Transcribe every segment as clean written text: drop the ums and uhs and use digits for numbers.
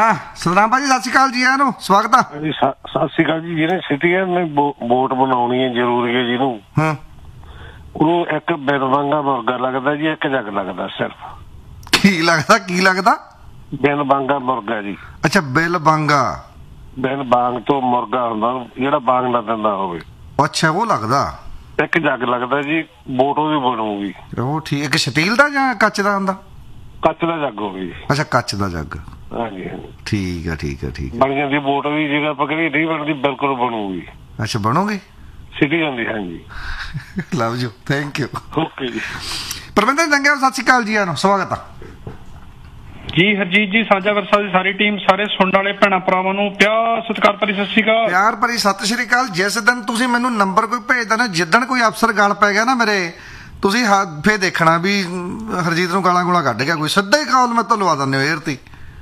ਸਤਨਾਮ ਭਾਜੀ ਸਤਿ ਸ਼੍ਰੀ ਅਕਾਲ ਜੀ, ਆਇਆਂ ਨੂੰ ਸਵਾਗਤ ਆ। ਸਤਿ ਸ਼੍ਰੀ ਅਕਾਲ ਜੀ। ਜਿਹਨੇ ਸਿਟੀਜ਼ਨ ਨੇ ਵੋਟ ਬਣਾਉਣੀ ਹੈ ਜ਼ਰੂਰੀ ਹੈ ਜਿਹਨੂੰ, ਉਹਨੂੰ ਇੱਕ ਬਿਨ ਵਾਂਗਾ ਮੁਰਗਾ ਲੱਗਦਾ ਜੀ, ਇੱਕ ਜੱਗ ਲੱਗਦਾ ਸਿਰਫ। ਕੀ ਲੱਗਦਾ? ਬਿਨ ਵਾਂਗਾ ਮੁਰਗਾ ਜੀ। ਅੱਛਾ, ਬਿਲ ਬਾਂਗਾ। ਬਿਨ ਬਾਂਗ ਤੋਂ ਮੁਰਗਾ ਹੁੰਦਾ ਜਿਹੜਾ ਬਾਂਗ ਨਾ ਦਿੰਦਾ ਹੋਵੇ। ਅੱਛਾ, ਉਹ ਲੱਗਦਾ। ਇੱਕ ਜੱਗ ਲੱਗਦਾ ਜੀ, ਵੋਟ ਉਹਦੀ ਬਣੂਗੀ। ਉਹ ਠੀਕ। ਇੱਕ ਸਟੀਲ ਦਾ ਜਾਂ ਕੱਚ ਦਾ ਹੁੰਦਾ? ਕੱਚ ਦਾ ਜੱਗ ਹੋਵੇ ਜੀ। ਅੱਛਾ, ਕੱਚ ਦਾ ਜੱਗ। ਹਾਂਜੀ ਹਾਂਜੀ, ਠੀਕ ਆ। ਬਣ ਜਾਂਦੀ ਵੋਟ ਵੀ। ਜਿਹੜਾ ਆਪਾਂ ਕਹਿੰਦੇ ਨਹੀਂ ਬਣਦੀ, ਬਿਲਕੁਲ ਬਣੂਗੀ। ਅੱਛਾ, ਬਣੋਗੀ ਸਿਟੀਜ਼ਨ ਦੀ। ਹਾਂਜੀ, love you, thank you. Okay ਜੀ। ਪਰਮਿੰਦਰ ਜੰਗਿਆ ਸਤਿ ਸ਼੍ਰੀ ਅਕਾਲ ਜੀ, ਆਇਆਂ ਨੂੰ ਸਵਾਗਤ ਆ ਜੀ। ਹਰਜੀਤ ਜੀ, ਸਾਂਝਾ ਵਰਸਾ ਦੀ ਸਾਰੀ ਟੀਮ, ਸਾਰੇ ਸੁਣਨ ਵਾਲੇ ਭੈਣਾਂ ਭਰਾਵਾਂ ਨੂੰ ਪਿਆਰ ਸਤਿਕਾਰ ਭਰੀ ਸਤਿ ਸ਼੍ਰੀ ਅਕਾਲ। ਪਿਆਰ ਭਰੀ ਸਤਿ ਸ਼੍ਰੀ ਅਕਾਲ। ਜਿਸ ਦਿਨ ਤੁਸੀਂ ਮੈਨੂੰ ਨੰਬਰ ਕੋਈ ਭੇਜਦਾ ਨਾ, ਜਿੱਦਣ ਕੋਈ ਅਫਸਰ ਗੱਲ ਪੈ ਗਿਆ ਨਾ ਮੇਰੇ, ਤੁਸੀਂ ਫੇਰ ਦੇਖਣਾ ਵੀ ਹਰਜੀਤ ਨੂੰ ਗਾਲਾਂ ਗੂਲਾਂ ਕੱਢ ਗਿਆ ਕੋਈ, ਸਿੱਧਾ ਹੀ ਕਾਲ ਮੈਂ ਤੁਹਾਨੂੰ ਲਵਾ ਦਿੰਦੇ ਹੋ ਏਅਰ ਤੇ।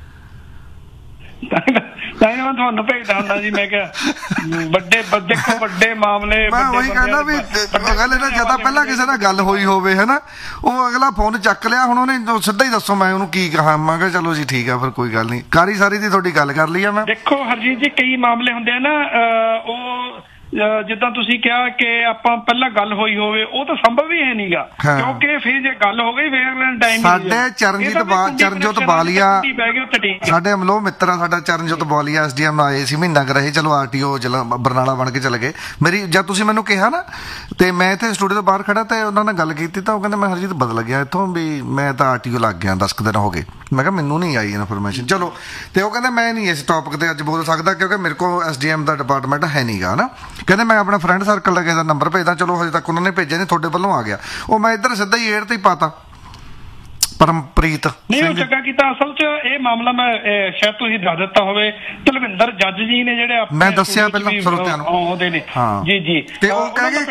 ਤਾਂ ਮੈਂ ਤੁਹਾਨੂੰ ਭੇਜਦਾ ਹੁੰਦਾ ਜੀ। ਮੈਂ ਕਿਹਾ ਵੱਡੇ ਮਾਮਲੇ। ਮੈਂ ਉਹੀ ਕਹਿੰਦਾ ਵੀ ਗੱਲ ਨਾ, ਜਿਆਦਾ ਪਹਿਲਾਂ ਕਿਸੇ ਨਾਲ ਗੱਲ ਹੋਈ ਹੋਵੇ ਹਨਾ, ਉਹ ਅਗਲਾ ਫੋਨ ਚੱਕ ਲਿਆ, ਹੁਣ ਉਹਨੇ ਸਿੱਧਾ ਹੀ ਦੱਸੋ ਮੈਂ ਉਹਨੂੰ ਕੀ ਕਹਾਂ। ਮੈਂ ਕਿਹਾ ਚਲੋ ਜੀ ਠੀਕ ਆ, ਫਿਰ ਕੋਈ ਗੱਲ ਨਹੀਂ। ਕਾਰੀ ਸਾਰੀ ਦੀ ਤੁਹਾਡੀ ਗੱਲ ਕਰ ਲਈ ਆ ਮੈਂ। ਦੇਖੋ ਹਰਜੀਤ ਜੀ, ਕਈ ਮਾਮਲੇ ਹੁੰਦੇ ਆ ਨਾ, ਉਹ ਜਿੱਦਾਂ ਤੁਸੀਂ ਕਿਹਾ ਕਿ ਆਪਾਂ ਪਹਿਲਾਂ ਗੱਲ ਹੋਈ ਹੋਵੇ, ਉਹ ਤਾਂ ਸੰਭਵ ਹੀ ਹੈ ਨਹੀਂਗਾ, ਕਿਉਂਕਿ ਫਿਰ ਜੇ ਗੱਲ ਹੋ ਗਈ ਫੇਰ ਟਾਈਮ। ਸਾਡੇ ਚਰਨਜੋਤ ਬਾਲੀਆ, ਸਾਡੇ ਅਮਲੋ ਮਿੱਤਰ ਆ ਸਾਡਾ ਚਰਨਜੋਤ ਬਾਲੀਆ, ਐਸਡੀਐਮ ਆਏ ਸੀ, ਮਹੀਨਾ ਕੁ ਰਹੇ, ਚਲੋ ਆਰਟੀਓ ਬਰਨਾਲਾ ਬਣ ਕੇ ਚਲੇ ਗਏ। ਮੇਰੀ ਜਦ ਤੁਸੀਂ ਮੈਨੂੰ ਕਿਹਾ ਨਾ, ਤੇ ਮੈਂ ਇੱਥੇ ਸਟੂਡੀਓ ਤੋਂ ਬਾਹਰ ਖੜਾ ਤੇ ਉਹਨਾਂ ਨਾਲ ਗੱਲ ਕੀਤੀ, ਤਾਂ ਉਹ ਕਹਿੰਦੇ ਮੈਂ ਹਰਜੀਤ ਬਦਲ ਗਿਆ ਇੱਥੋਂ, ਵੀ ਮੈਂ ਤਾਂ ਆਰਟੀਓ ਲੱਗ ਗਿਆ 10 ਕੁ ਦਿਨ ਹੋ ਗਏ। ਮੈਂ ਕਿਹਾ ਮੈਨੂੰ ਨਹੀਂ ਆਈ ਇਨਫੋਰਮੇਸ਼ਨ। ਚਲੋ, ਤੇ ਉਹ ਕਹਿੰਦੇ ਮੈਂ ਨਹੀਂ ਇਸ ਟੌਪਿਕ ਤੇ ਅੱਜ ਬੋਲ ਸਕਦਾ, ਕਿਉਂਕਿ ਮੇਰੇ ਕੋਲ ਐਸਡੀਐਮ ਦਾ ਡਿਪਾਰਟਮੈਂਟ ਹੈ ਨਹੀਂਗਾ ਨਾ। ਕਹਿੰਦੇ ਮੈਂ ਆਪਣਾ ਫਰੈਂਡ ਸਰਕਲ ਦਾ ਕਿਸੇ ਦਾ ਨੰਬਰ ਭੇਜਦਾ। ਚਲੋ ਹਜੇ ਤੱਕ ਉਹਨਾਂ ਨੇ ਭੇਜਿਆ ਨਹੀਂ, ਤੁਹਾਡੇ ਵੱਲੋਂ ਆ ਗਿਆ। ਉਹ ਮੈਂ ਇੱਧਰ ਸਿੱਧਾ ਹੀ ਏਅਰ ਤੇ ਹੀ ਪਾਤਾ। ਪਰਮਪ੍ਰੀਤ ਨਹੀਂ, ਉਹ ਚੰਗਾ ਕੀਤਾ। ਅਸਲ 'ਚ ਇਹ ਮਾਮਲਾ ਮੈਂ ਸ਼ਾਇਦ ਤੁਸੀਂ ਦੱਸ ਦਿੱਤਾ ਹੋਵੇ, ਤਲਵਿੰਦਰ ਜੱਜ ਜੀ ਨੇ ਜਿਹੜੇ ਮੈਂ ਦੱਸਿਆ ਪਹਿਲਾਂ ਸਰੋਤਿਆਂ ਨੂੰ ਆਉਂਦੇ ਨੇ। ਜੀ। ਤੇ ਉਹ ਕਹਿੰਦੇ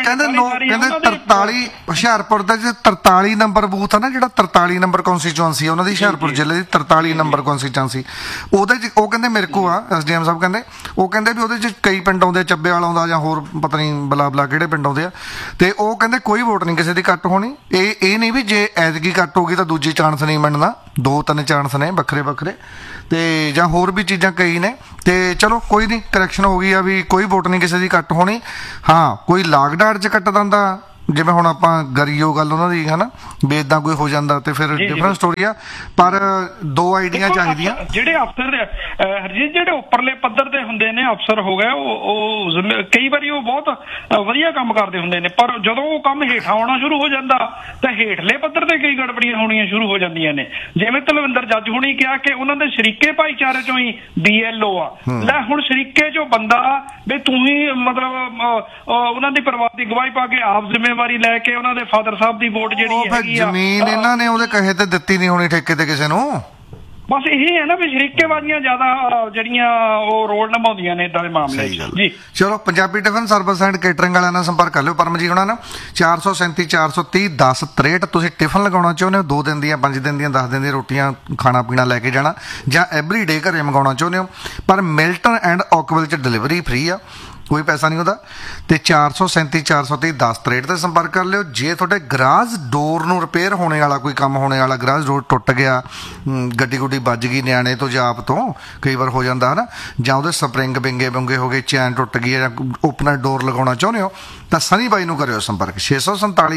43 ਹੁਸ਼ਿਆਰਪੁਰ ਦਾ 43 ਨੰਬਰ ਬੂਥ ਆ ਨਾ, ਜਿਹੜਾ 43 ਨੰਬਰ ਕੌਂਸਟੀਚੁਐਂਸੀ ਉਹਨਾਂ ਦੀ, ਹੁਸ਼ਿਆਰਪੁਰ ਜ਼ਿਲ੍ਹੇ ਦੀ 43 ਨੰਬਰ ਕੌਂਸਟੀਚੁਐਂਸੀ, ਉਹਦੇ 'ਚ ਉਹ ਕਹਿੰਦੇ ਮੇਰੇ ਕੋਲ ਆ ਐਸਡੀਐਮ ਸਾਹਿਬ ਕਹਿੰਦੇ, ਉਹ ਕਹਿੰਦੇ ਵੀ ਉਹਦੇ 'ਚ ਕਈ ਪਿੰਡ ਆਉਂਦੇ, ਚੱਬੇ ਵਾਲਾ ਆਉਂਦਾ ਜਾਂ ਹੋਰ ਪਤਾ ਨਹੀਂ ਬਲਾ ਕਿਹੜੇ ਪਿੰਡ ਆਉਂਦੇ ਆ, ਤੇ ਉਹ ਕਹਿੰਦੇ ਕੋਈ ਵੋਟ ਨਹੀਂ ਕਿਸੇ ਦੀ ਕੱਟ ਹੋਣੀ। ਇਹ ਨਹੀਂ ਵੀ ਜੇ ਐਤਕੀ ਕੱਟ ਹੋ ਗਈ ਤਾਂ ਦੂਜੀ ਚਾਂਸ ਨਹੀਂ ਮਿਲਣਾ, 2-3 ਚਾਂਸ ਨੇ ਵੱਖਰੇ, ਤੇ ਜਾਂ ਹੋਰ ਵੀ ਚੀਜ਼ਾਂ ਕਈ ਨੇ। ਤੇ ਚਲੋ ਕੋਈ ਨਹੀਂ, ਕਰੈਕਸ਼ਨ ਹੋ ਗਈ ਆ ਵੀ ਕੋਈ ਵੋਟ ਨਹੀਂ ਕਿਸੇ ਦੀ ਕੱਟ ਹੋਣੀ। ਹਾਂ, ਕੋਈ ਲਾਗਡਾੜ 'ਚ ਕੱਟ ਦਿੰਦਾ, ਜਿਵੇਂ ਹੁਣ ਆਪਾਂ ਗਰੀਓ ਗੱਲ ਉਹਨਾਂ ਦੀ ਹੈ ਨਾ, ਵੀ ਏਦਾਂ ਕੋਈ ਹੋ ਜਾਂਦਾ ਤੇ ਫਿਰ ਡਿਫਰੈਂਟ ਸਟੋਰੀ ਆ। ਪਰ 2 ਆਈਡੀਆਂ ਚਾਹੀਦੀਆਂ। ਜਿਹੜੇ ਅਫਸਰ ਹਰਜੀਤ, ਜਿਹੜੇ ਉੱਪਰਲੇ ਪੱਧਰ ਤੇ ਹੁੰਦੇ ਨੇ ਅਫਸਰ ਹੋ ਗਏ, ਉਹ ਕਈ ਵਾਰੀ ਉਹ ਬਹੁਤ ਵਧੀਆ ਕੰਮ ਕਰਦੇ ਹੁੰਦੇ ਨੇ, ਪਰ ਜਦੋਂ ਉਹ ਕੰਮ ਹੇਠਾਂ ਆਉਣਾ ਸ਼ੁਰੂ ਹੋ ਜਾਂਦਾ ਤਾਂ ਹੇਠਲੇ ਪੱਧਰ ਤੇ ਕਈ ਗੜਬੜੀਆਂ ਹੋਣੀਆਂ ਸ਼ੁਰੂ ਹੋ ਜਾਂਦੀਆਂ ਨੇ। ਜਿਵੇਂ ਤਲਵਿੰਦਰ ਜੱਜ ਹੁਣੀ ਕਿਹਾ ਕਿ ਉਹਨਾਂ ਦੇ ਸ਼ਰੀਕੇ ਭਾਈਚਾਰੇ ਚੋਂ ਹੀ BLO ਆ। ਲੈ ਹੁਣ ਸ਼ਰੀਕੇ ਚੋਂ ਬੰਦਾ ਵੀ ਤੂੰ ਹੀ ਮਤਲਬ ਉਹਨਾਂ ਦੀ ਪਰਿਵਾਰ ਦੀ ਗਵਾਹੀ ਪਾ ਕੇ ਆਪ ਜ਼ਿੰਮੇਵਾਰੀ ਲੈ ਕੇ ਉਹਨਾਂ ਦੇ ਫਾਦਰ ਸਾਹਿਬ ਦੀ ਵੋਟ ਜਿਹੜੀ ਹੈਗੀ ਆ, ਜ਼ਮੀਨ ਇਹਨਾਂ ਨੇ ਉਹਦੇ ਕਹੇ ਤੇ ਦਿੱਤੀ ਨਹੀਂ ਹੋਣੀ ਠੇਕੇ ਤੇ ਕਿਸੇ ਨੂੰ। ਬਸ ਇਹ ਹੈ ਨਾ ਵੀ ਸ਼ਰੀਕੇਬਾਜ਼ੀਆਂ ਜ਼ਿਆਦਾ ਜਿਹੜੀਆਂ ਉਹ ਰੋਲ ਨਿਭਾਉਂਦੀਆਂ ਨੇ ਇਦਾਂ ਦੇ ਮਾਮਲੇ ਜੀ। ਚਲੋ, Punjabi tiffin service and catering ਵਾਲਿਆਂ ਨਾਲ ਸੰਪਰਕ ਕਰ ਲਿਓ ਪਰਮਜੀਤ ਹੋਣਾ ਨਾਲ, 437 430 1063। ਤੁਸੀਂ ਟਿਫਨ ਲਗਾਉਣਾ ਚਾਹੁੰਦੇ ਹੋ, 2 ਦਿਨ ਦੀਆਂ, 5 ਦਿਨ ਦੀਆਂ, 10 ਦਿਨ ਦੀਆਂ ਰੋਟੀਆਂ ਖਾਣਾ ਪੀਣਾ ਲੈ ਕੇ ਜਾਣਾ, ਜਾਂ ਐਵਰੀਡੇ ਘਰੇ ਮੰਗਾਉਣਾ ਚਾਹੁੰਦੇ ਹੋ, ਪਰ ਮਿਲਟਨ ਐਂਡ ਓਕਵਿਲ 'ਚ ਡਿਲੀਵਰੀ ਫ੍ਰੀ ਆ, ਕੋਈ ਪੈਸਾ ਨਹੀਂ ਉਹਦਾ। ਤੇ 437 430 1063 ਤੇ ਸੰਪਰਕ ਕਰ ਲਿਓ। ਜੇ ਤੁਹਾਡੇ ਗਰਾਜ ਡੋਰ ਨੂੰ ਰਿਪੇਅਰ ਹੋਣੇ ਵਾਲਾ ਕੋਈ ਕੰਮ ਹੋਣੇ ਵਾਲਾ, ਗਰਾਜ ਡੋਰ ਟੁੱਟ ਗਿਆ, ਗੱਡੀ ਗੁੱਡੀ ਵੱਜ ਗਈ ਨਿਆਣੇ ਤੋਂ ਜਾਂ ਆਪ ਤੋਂ, ਕਈ ਵਾਰ ਹੋ ਜਾਂਦਾ ਹੈ ਨਾ, ਜਾਂ ਉਹਦੇ ਸਪਰਿੰਗ ਬਿੰਗੇ ਹੋ ਗਏ, ਚੈਨ ਟੁੱਟ ਗਈ, ਜਾਂ ਓਪਨਰ ਡੋਰ ਲਗਾਉਣਾ ਚਾਹੁੰਦੇ ਹੋ, ਤਾਂ ਸਨੀ ਬਾਈ ਨੂੰ ਕਰਿਓ ਸੰਪਰਕ। 647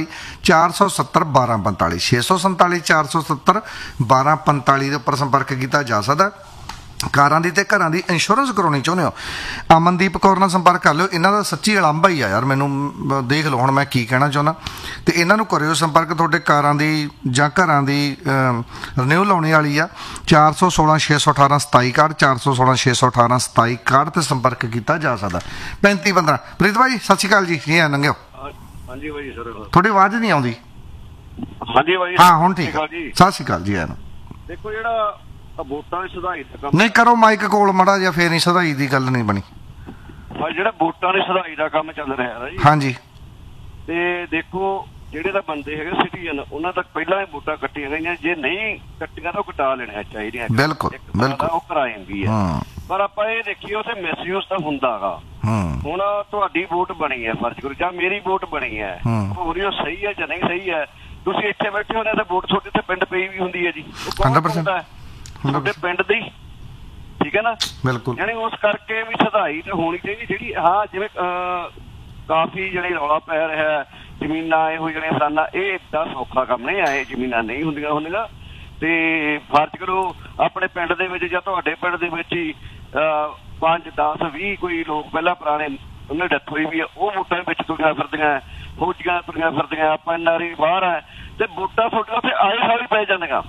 470 1245 647 470 1245 ਦੇ ਉੱਪਰ ਸੰਪਰਕ ਕੀਤਾ ਜਾ ਸਕਦਾ। ਕਾਰਾਂ ਦੀ ਤੇ ਘਰਾਂ ਦੀ ਇੰਸ਼ੋਰੈਂਸ ਕਰਾਉਣੀ ਚਾਹੁੰਦੇ ਹੋ, ਅਮਨਦੀਪ ਕੌਰ ਨਾਲ ਸੰਪਰਕ ਕਰ ਲਿਓ। ਇਹਨਾਂ ਦਾ ਸੱਚੀ ਅਲੰਭਾ ਹੀ ਆ ਯਾਰ, ਮੈਨੂੰ ਦੇਖ ਲਓ ਹੁਣ ਮੈਂ ਕੀ ਕਹਿਣਾ ਚਾਹੁੰਦਾ। ਤੇ ਇਹਨਾਂ ਨੂੰ ਕਰਿਓ ਸੰਪਰਕ, ਤੁਹਾਡੇ ਕਾਰਾਂ ਦੀ ਜਾਂ ਘਰਾਂ ਦੀ ਰਿਨਿਊ ਲਾਉਣੀ ਵਾਲੀ ਆ। 416 618 2761 416 618 2761 ਤੇ ਸੰਪਰਕ ਕੀਤਾ ਜਾ ਸਕਦਾ। 3515 ਪ੍ਰੀਤ ਭਾਈ ਸਤਿ ਸ਼੍ਰੀ ਅਕਾਲ ਜੀ, ਜੀ ਆ ਨੰਗਿਓ। ਹਾਂਜੀ ਭਾਈ ਸਰ, ਤੁਹਾਡੀ ਆਵਾਜ਼ ਨਹੀਂ ਆਉਂਦੀ। ਹਾਂਜੀ ਭਾਈ, ਹਾਂ ਹੁਣ ਠੀਕ। ਸਤਿ ਸ਼੍ਰੀ ਅਕਾਲ ਜੀ। ਦੇਖੋ, ਜਿਹੜਾ ਵੋਟਾਂ ਦੀ ਸੁਧਾਈ ਦਾ ਕੰਮ ਨਹੀਂ ਕਰੋ ਮਾਈਕ ਕੋਲ ਮਾੜਾ ਜਿਹਾ, ਫੇਰ ਨਹੀਂ ਸੁਧਾਈ ਦੀ ਗੱਲ ਨਹੀਂ ਬਣੀ। ਜਿਹੜਾ ਵੋਟਾਂ ਦੀ ਸੁਧਾਈ ਦਾ ਕੰਮ ਚੱਲ ਰਿਹਾ ਹੈ ਜੀ। ਹਾਂਜੀ, ਤੇ ਦੇਖੋ ਜਿਹੜੇ ਤਾਂ ਬੰਦੇ ਹੈਗੇ ਸਿਟੀਜ਼ਨ, ਉਹਨਾਂ ਤੱਕ ਪਹਿਲਾਂ ਹੀ ਵੋਟਾਂ ਕੱਟੀਆਂ ਗਈਆਂ, ਜੇ ਨਹੀਂ ਕੱਟੀਆਂ ਤਾਂ ਉਹ ਕਟਾ ਲੈਣੀਆਂ ਚਾਹੀਦੀਆਂ। ਬਿਲਕੁਲ ਉਹ ਕਰਾ ਜਾਂਦੀ ਹੈ, ਪਰ ਆਪਾਂ ਇਹ ਦੇਖੀਏ ਉੱਥੇ ਮਿਸਯੂਜ਼ ਤਾਂ ਹੁੰਦਾ ਗਾ। ਹੁਣ ਤੁਹਾਡੀ ਵੋਟ ਬਣੀ ਹੈ, ਫਰਜ਼ ਕਰੋ, ਜਾਂ ਮੇਰੀ ਵੋਟ ਬਣੀ ਹੈ, ਹੋ ਰਹੀ ਉਹ ਸਹੀ ਹੈ ਜਾਂ ਨਹੀਂ ਸਹੀ ਹੈ। ਤੁਸੀਂ ਇੱਥੇ ਬੈਠੇ ਹੋਣੇ ਤਾਂ ਵੋਟ ਤੁਹਾਡੇ ਇੱਥੇ ਪਿੰਡ ਪਈ ਵੀ ਹੁੰਦੀ ਹੈ ਜੀ, ਤੁਹਾਡੇ ਪਿੰਡ ਦੀ, ਠੀਕ ਹੈ ਨਾ। ਬਿਲਕੁਲ। ਯਾਨੀ ਉਸ ਕਰਕੇ ਵੀ ਸਦਾਈ ਤੇ ਹੋਣੀ ਚਾਹੀਦੀ ਜਿਹੜੀ ਹਾਂ ਜਿਵੇਂ ਕਾਫੀ ਜਿਹੜੇ ਰੌਲਾ ਪੈ ਰਿਹਾ ਜ਼ਮੀਨਾਂ ਇਹੋ ਜਿਹੜੀਆਂ ਫਲਾਨਾ, ਇਹ ਏਦਾਂ ਸੌਖਾ ਕੰਮ ਨਹੀਂ ਆ, ਇਹ ਜ਼ਮੀਨਾਂ ਨਹੀਂ ਹੁੰਦੀਆਂ ਤੇ ਫਰਜ਼ ਕਰੋ ਆਪਣੇ ਪਿੰਡ ਦੇ ਵਿੱਚ ਜਾਂ ਤੁਹਾਡੇ ਪਿੰਡ ਦੇ ਵਿੱਚ ਹੀ 5, 10, 20 ਕੋਈ ਲੋਕ ਪਹਿਲਾਂ ਪੁਰਾਣੇ ਉਹਨਾਂ ਦੀ ਡੈਥ ਹੋਈ ਵੀ ਆ, ਉਹ ਵੋਟਾਂ ਵਿੱਚ ਤੁਰੀਆਂ ਫਿਰਦੀਆਂ, ਫੌਜੀਆਂ ਤੁਰੀਆਂ ਫਿਰਦੀਆਂ, ਆਪਾਂ NRI ਬਾਹਰ ਆ ਤੇ ਵੋਟਾਂ ਤੁਹਾਡੇ ਉੱਥੇ ਆਏ ਸਾਲ ਹੀ ਪੈ ਜਾਂਦੀਆਂ।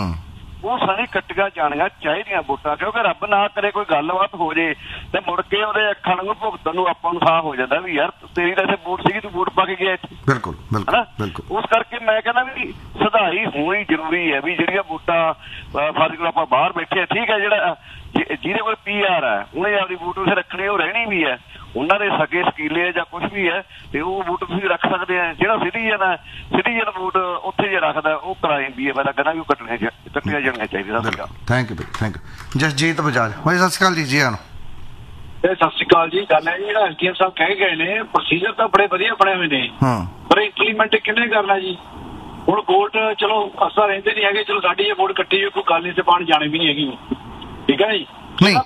ਉਹ ਸਾਰੀ ਕੱਟੀਆਂ ਜਾਣੀਆਂ ਚਾਹੀਦੀਆਂ ਵੋਟਾਂ, ਕਿਉਂਕਿ ਰੱਬ ਨਾ ਕਰੇ ਕੋਈ ਗੱਲਬਾਤ ਹੋ ਜੇ ਤੇ ਮੁੜ ਕੇ ਉਹਦੇ ਅੱਖਾਂ ਨੂੰ ਭੁਗਤਣ ਨੂੰ ਆਪਾਂ ਨੂੰ ਸਾਹ ਹੋ ਜਾਂਦਾ ਵੀ ਯਾਰ ਤੇਰੀ ਤਾਂ ਇੱਥੇ ਵੋਟ ਸੀਗੀ, ਤੂੰ ਵੋਟ ਪਾ ਕੇ ਗਿਆ ਇੱਥੇ। ਬਿਲਕੁਲ ਬਿਲਕੁਲ। ਉਸ ਕਰਕੇ ਮੈਂ ਕਹਿੰਦਾ ਵੀ ਸੁਧਾਈ ਹੋਣੀ ਜ਼ਰੂਰੀ ਹੈ ਵੀ ਜਿਹੜੀਆਂ ਵੋਟਾਂ ਫਰਜ਼ ਕਰੋ ਆਪਾਂ ਬਾਹਰ ਬੈਠੇ ਆ, ਠੀਕ ਹੈ, ਜਿਹੜਾ ਜਿਹਦੇ ਕੋਲ PR ਹੈ ਉਹਨੇ ਆਪਦੀ ਵੋਟ ਉੱਥੇ ਰੱਖਣੀ, ਉਹ ਰਹਿਣੀ ਵੀ ਹੈ, ਉਹਨਾਂ ਦੇ ਸਕੇ ਸਕੀਲੇ ਜਾਂ ਕੁਛ ਵੀ ਹੈ ਤੇ ਉਹ ਵੋਟ ਤੁਸੀਂ ਰੱਖ ਸਕਦੇ ਆ। ਜਿਹੜਾ ਸਿਟੀਜ਼ਨ ਵੋਟ ਉੱਥੇ ਜੇ ਰੱਖਦਾ ਉਹ ਕਰਾਈ ਵੀ ਹੈ, ਮੈਂ ਤਾਂ ਕਹਿੰਦਾ ਵੀ ਉਹ ਕੱਟੀਆਂ ਜਾਣੀਆਂ ਚਾਹੀਦੀਆਂ। Thank you thank you. Jasjit Bajaj ਭਾਈ ਸਤਿ ਸ਼੍ਰੀ ਅਕਾਲ ਜੀ। ਆਨ ਸਤਿ ਸ਼੍ਰੀ ਅਕਾਲ ਜੀ। ਗੱਲ ਹੈ ਜੀ ਜਿਹੜਾ SDM ਸਾਹਿਬ ਕਹਿ ਗਏ ਨੇ ਪ੍ਰੋਸੀਜਰ ਤਾਂ ਬੜੇ ਵਧੀਆ ਬਣੇ ਹੋਏ ਨੇ, ਪਰ ਇੰਪਲੀਮੈਂਟ ਕਿੰਨੇ ਕਰਨਾ ਜੀ। ਹੁਣ ਵੋਟ ਚਲੋ ਅਸਾਂ ਰਹਿੰਦੇ ਨਹੀਂ ਹੈਗੇ, ਚਲੋ ਸਾਡੀ ਇਹ ਵੋਟ ਕੱਟੀ ਹੋਈ ਕੋਈ ਗੱਲ ਨਹੀਂ ਤੇ ਪਾਣੀ ਜਾਣੀ ਵੀ ਨਹੀਂ ਹੈਗੀ, ਠੀਕ ਹੈ ਜੀ। ਨਹੀਂ